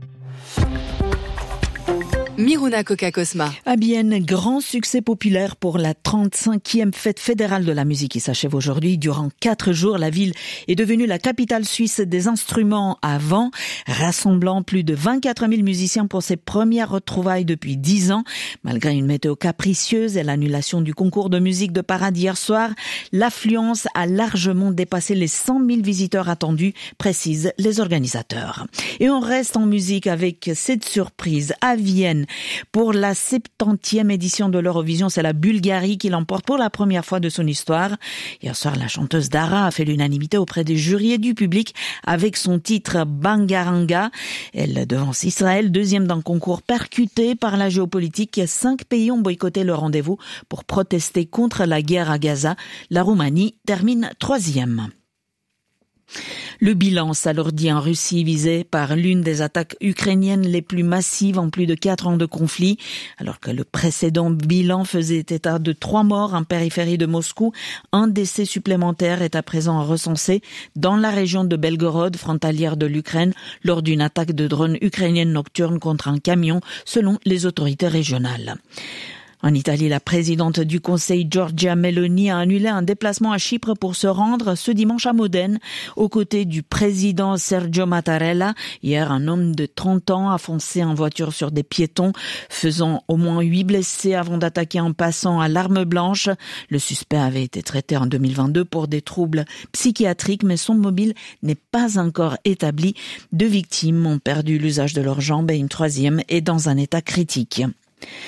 Miruna Coca-Cosma. À Bienne, grand succès populaire pour la trente-cinquième fête fédérale de la musique qui s'achève aujourd'hui. Durant quatre jours, la ville est devenue la capitale suisse des instruments à vent, rassemblant plus de vingt-quatre mille musiciens pour ses premières retrouvailles depuis dix ans. Malgré une météo capricieuse et l'annulation du concours de musique de Parade hier soir, l'affluence a largement dépassé les cent mille visiteurs attendus, précisent les organisateurs. Et on reste en musique avec cette surprise à Vienne. Pour la septantième édition de l'Eurovision, c'est la Bulgarie qui l'emporte pour la première fois de son histoire. Hier soir, la chanteuse Dara a fait l'unanimité auprès des jurys et du public avec son titre Bangaranga. Elle devance Israël, deuxième d'un concours percuté par la géopolitique. Cinq pays ont boycotté le rendez-vous pour protester contre la guerre à Gaza. La Roumanie termine troisième. Le bilan s'alourdit en Russie, visée par l'une des attaques ukrainiennes les plus massives en plus de quatre ans de conflit. Alors que le précédent bilan faisait état de trois morts en périphérie de Moscou, un décès supplémentaire est à présent recensé dans la région de Belgorod, frontalière de l'Ukraine, lors d'une attaque de drone ukrainienne nocturne contre un camion, selon les autorités régionales. En Italie, la présidente du Conseil, Giorgia Meloni, a annulé un déplacement à Chypre pour se rendre ce dimanche à Modène, aux côtés du président Sergio Mattarella. Hier, un homme de trente ans a foncé en voiture sur des piétons, faisant au moins huit blessés avant d'attaquer en passant à l'arme blanche. Le suspect avait été traité en deux mille vingt-deux pour des troubles psychiatriques, mais son mobile n'est pas encore établi. Deux victimes ont perdu l'usage de leurs jambes et une troisième est dans un état critique.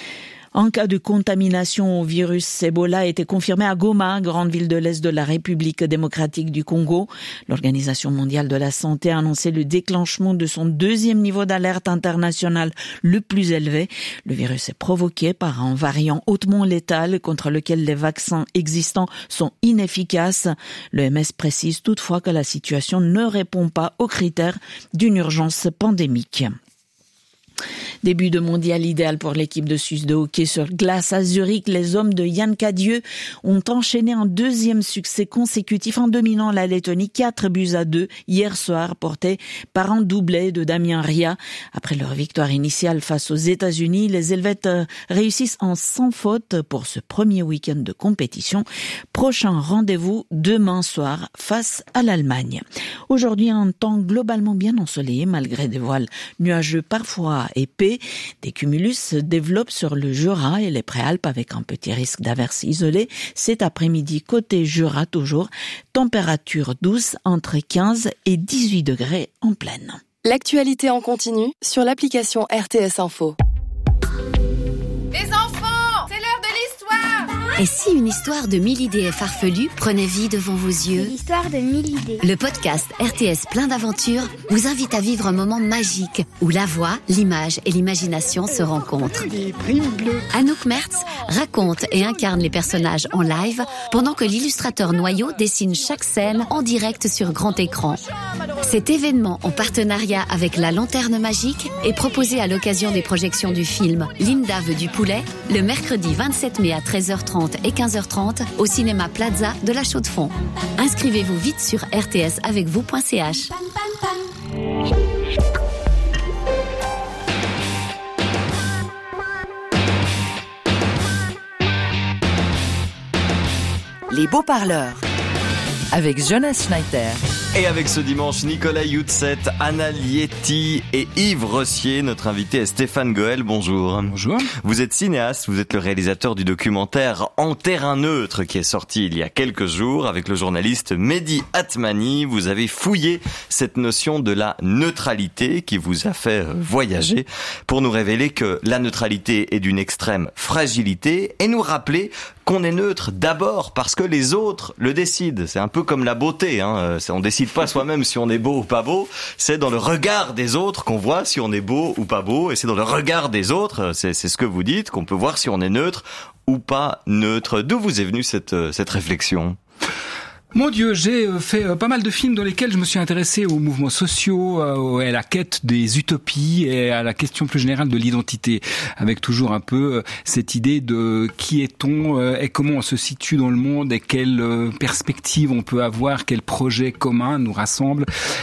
Un cas de contamination au virus Ebola a été confirmé à Goma, grande ville de l'Est de la République démocratique du Congo. L'Organisation mondiale de la santé a annoncé le déclenchement de son deuxième niveau d'alerte internationale le plus élevé. Le virus est provoqué par un variant hautement létal contre lequel les vaccins existants sont inefficaces. L'O M S précise toutefois que la situation ne répond pas aux critères d'une urgence pandémique. Début de mondial idéal pour l'équipe de Suisse de hockey sur glace à Zurich. Les hommes de Yann Cadieux ont enchaîné un deuxième succès consécutif en dominant la Lettonie quatre buts à deux hier soir, porté par un doublé de Damien Ria. Après leur victoire initiale face aux États-Unis, les Helvètes réussissent en sans faute pour ce premier week-end de compétition. Prochain rendez-vous demain soir face à l'Allemagne. Aujourd'hui, un temps globalement bien ensoleillé malgré des voiles nuageux parfois épais. Des cumulus se développent sur le Jura et les Préalpes avec un petit risque d'averses isolées. Cet après-midi, côté Jura toujours, température douce entre quinze et dix-huit degrés en plaine. L'actualité en continu sur l'application R T S Info. Les enfants, c'est l'heure de l'histoire. Et si une histoire de mille idées farfelues prenait vie devant vos yeux? C'est l'histoire de mille idées. Le podcast R T S plein d'aventures vous invite à vivre un moment magique où la voix, l'image et l'imagination se rencontrent. Anouk Mertz raconte et incarne les personnages en live pendant que l'illustrateur Noyau dessine chaque scène en direct sur grand écran. Cet événement en partenariat avec La Lanterne Magique est proposé à l'occasion des projections du film Linda veut du poulet le mercredi vingt-sept mai à treize heures trente et quinze heures trente au cinéma Plaza de la Chaux-de-Fonds. Inscrivez-vous vite sur r t s avec vous point c h. Les beaux parleurs avec Jonas Schneider. Et avec ce dimanche, Nicolas Youtset, Anna Lietti et Yves Rossier. Notre invité est Stéphane Goël. Bonjour. Bonjour. Vous êtes cinéaste, vous êtes le réalisateur du documentaire En terrain neutre qui est sorti il y a quelques jours avec le journaliste Mehdi Atmani. Vous avez fouillé cette notion de la neutralité qui vous a fait voyager pour nous révéler que la neutralité est d'une extrême fragilité et nous rappeler qu'on est neutre d'abord parce que les autres le décident. C'est un peu comme la beauté, hein. On décide pas soi-même si on est beau ou pas beau. C'est dans le regard des autres qu'on voit si on est beau ou pas beau. Et c'est dans le regard des autres, c'est, c'est ce que vous dites, qu'on peut voir si on est neutre ou pas neutre. D'où vous est venue cette, cette réflexion ? Mon Dieu, j'ai fait pas mal de films dans lesquels je me suis intéressé aux mouvements sociaux, à la quête des utopies et à la question plus générale de l'identité, avec toujours un peu cette idée de qui est-on et comment on se situe dans le monde et quelle perspective on peut avoir, quel projet commun nous rassemble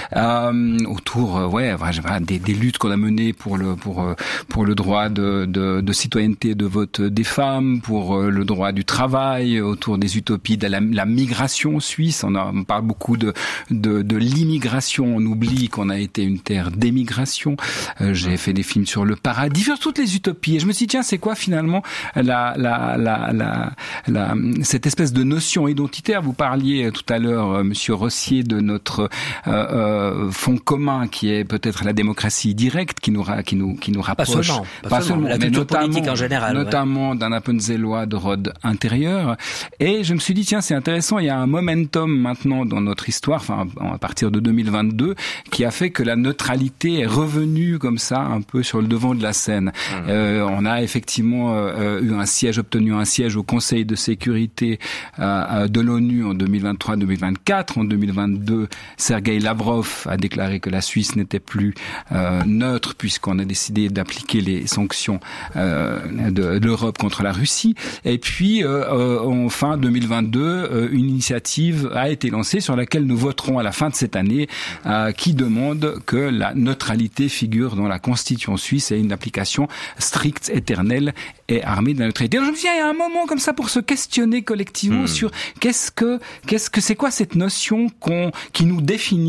euh, autour, ouais, des, des luttes qu'on a menées pour le pour pour le droit de, de, de citoyenneté, de vote des femmes, pour le droit du travail, autour des utopies de la, la migration suisse. On, a, on parle beaucoup de, de, de l'immigration. On oublie qu'on a été une terre d'émigration. Euh, j'ai fait des films sur le paradis, sur toutes les utopies. Et je me suis dit, tiens, c'est quoi finalement la, la, la, la, la, cette espèce de notion identitaire? Vous parliez tout à l'heure, euh, Monsieur Rossier, de notre euh, euh, fond commun qui est peut-être la démocratie directe, qui nous, qui nous, qui nous rapproche. Pas seulement, pas pas seulement, seulement mais notamment, en général, notamment ouais. d'un appenzellois de Rhodes intérieur. Et je me suis dit, tiens, c'est intéressant. Il y a un moment maintenant dans notre histoire, enfin à partir de deux mille vingt-deux, qui a fait que la neutralité est revenue comme ça un peu sur le devant de la scène. Mmh. Euh, on a effectivement euh, eu un siège, obtenu un siège au Conseil de sécurité euh, de l'ONU en deux mille vingt-trois deux mille vingt-quatre. En deux mille vingt-deux, Sergueï Lavrov a déclaré que la Suisse n'était plus euh, neutre puisqu'on a décidé d'appliquer les sanctions euh, de, de l'Europe contre la Russie. Et puis euh, euh, en fin deux mille vingt-deux, euh, une initiative a été lancée sur laquelle nous voterons à la fin de cette année, euh, qui demande que la neutralité figure dans la Constitution suisse et une application stricte, éternelle et armée de la neutralité. Alors je me suis dit, il y a un moment comme ça pour se questionner collectivement mmh. sur qu'est-ce que, qu'est-ce que c'est quoi cette notion qu'on, qui nous définit.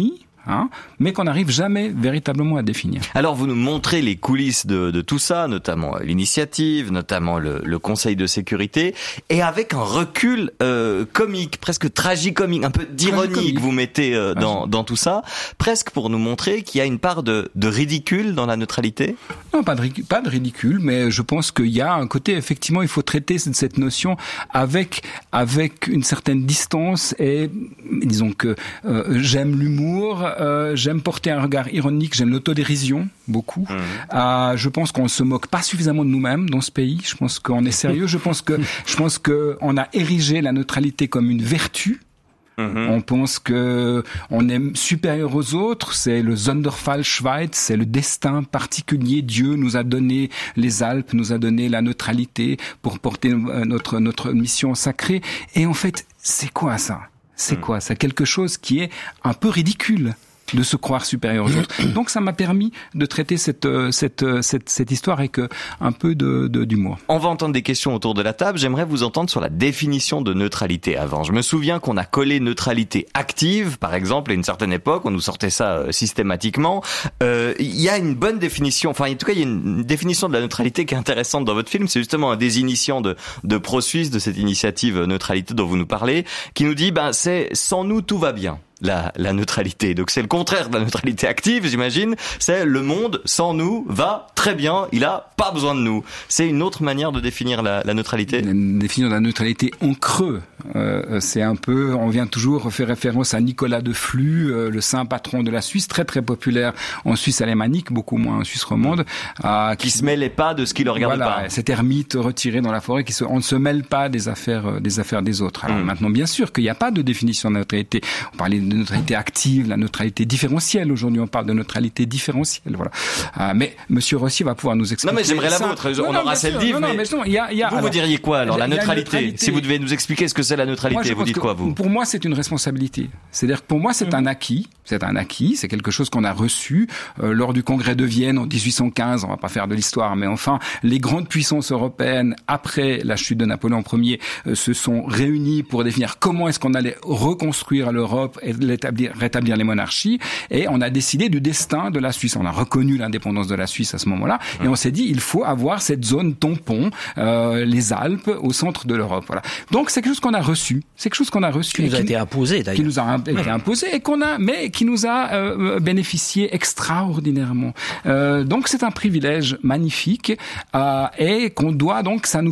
hein, mais qu'on n'arrive jamais véritablement à définir. Alors vous nous montrez les coulisses de, de tout ça, notamment l'initiative, notamment le, le Conseil de sécurité, et avec un recul euh, comique, presque tragicomique, un peu d'ironie que vous mettez euh, dans, dans tout ça, presque pour nous montrer qu'il y a une part de, de ridicule dans la neutralité. Non, pas de, pas de ridicule, mais je pense qu'il y a un côté, effectivement, il faut traiter cette, cette notion avec avec une certaine distance et disons que euh, j'aime l'humour, euh, j'aime porter un regard ironique, j'aime l'autodérision beaucoup. Mmh. Euh, je pense qu'on se moque pas suffisamment de nous-mêmes dans ce pays. Je pense qu'on est sérieux. Je pense que je pense que on a érigé la neutralité comme une vertu. Mmh. On pense que on est supérieur aux autres, c'est le Sonderfall Schweiz, c'est le destin particulier. Dieu nous a donné les Alpes, nous a donné la neutralité pour porter notre notre mission sacrée. Et en fait, c'est quoi ça ? C'est mmh. quoi ? C'est quelque chose qui est un peu ridicule de se croire supérieur aux autres. Donc ça m'a permis de traiter cette cette cette, cette histoire avec un peu de, de d'humour. On va entendre des questions autour de la table. J'aimerais vous entendre sur la définition de neutralité avant. Je me souviens qu'on a collé neutralité active, par exemple, à une certaine époque, on nous sortait ça euh, systématiquement. Euh, il y a une bonne définition, enfin en tout cas il y a une définition de la neutralité qui est intéressante dans votre film. C'est justement un des initiants de de ProSuisse, de cette initiative neutralité dont vous nous parlez, qui nous dit ben c'est sans nous tout va bien. La, la neutralité. Donc c'est le contraire de la neutralité active, j'imagine. C'est le monde sans nous va très bien, il a pas besoin de nous. C'est une autre manière de définir la, la neutralité. Définir la neutralité en creux. Euh, c'est un peu, on vient toujours faire référence à Nicolas de Flue, euh, le saint patron de la Suisse, très très populaire en Suisse alémanique, beaucoup moins en Suisse romande, euh, qui, qui se mêlait pas de ce qui le regarde voilà, pas. Cet ermite retiré dans la forêt, qui se, on ne se mêle pas des affaires euh, des affaires des autres. Alors mmh. maintenant, bien sûr qu'il n'y a pas de définition de neutralité. On parlait de neutralité active, la neutralité différentielle. Aujourd'hui, on parle de neutralité différentielle. Voilà. Euh, mais Monsieur Rossi va pouvoir nous expliquer. Non, mais j'aimerais la vôtre. On non, aura celle d'Yves. Mais, mais non, y a, y a, vous, alors, vous diriez quoi alors la neutralité, neutralité Si vous devez nous expliquer ce que c'est la neutralité, moi, vous dites quoi vous Pour moi, c'est une responsabilité. C'est-à-dire que pour moi, c'est mmh. un acquis. C'est un acquis. C'est quelque chose qu'on a reçu euh, lors du Congrès de Vienne en dix-huit cent quinze. On va pas faire de l'histoire, mais enfin, les grandes puissances européennes après la chute de Napoléon Ier euh, se sont réunies pour définir comment est-ce qu'on allait reconstruire l'Europe et l'établir rétablir les monarchies, et on a décidé du destin de la Suisse. On a reconnu l'indépendance de la Suisse à ce moment-là, et on s'est dit il faut avoir cette zone tampon, euh, les Alpes, au centre de l'Europe. Voilà. Donc c'est quelque chose qu'on a reçu, c'est quelque chose qu'on a reçu, qui nous a qui, été imposé d'ailleurs, qui nous a été imposé et qu'on a, mais qui nous a euh, bénéficié extraordinairement. Euh, donc c'est un privilège magnifique euh, et qu'on doit donc, ça nous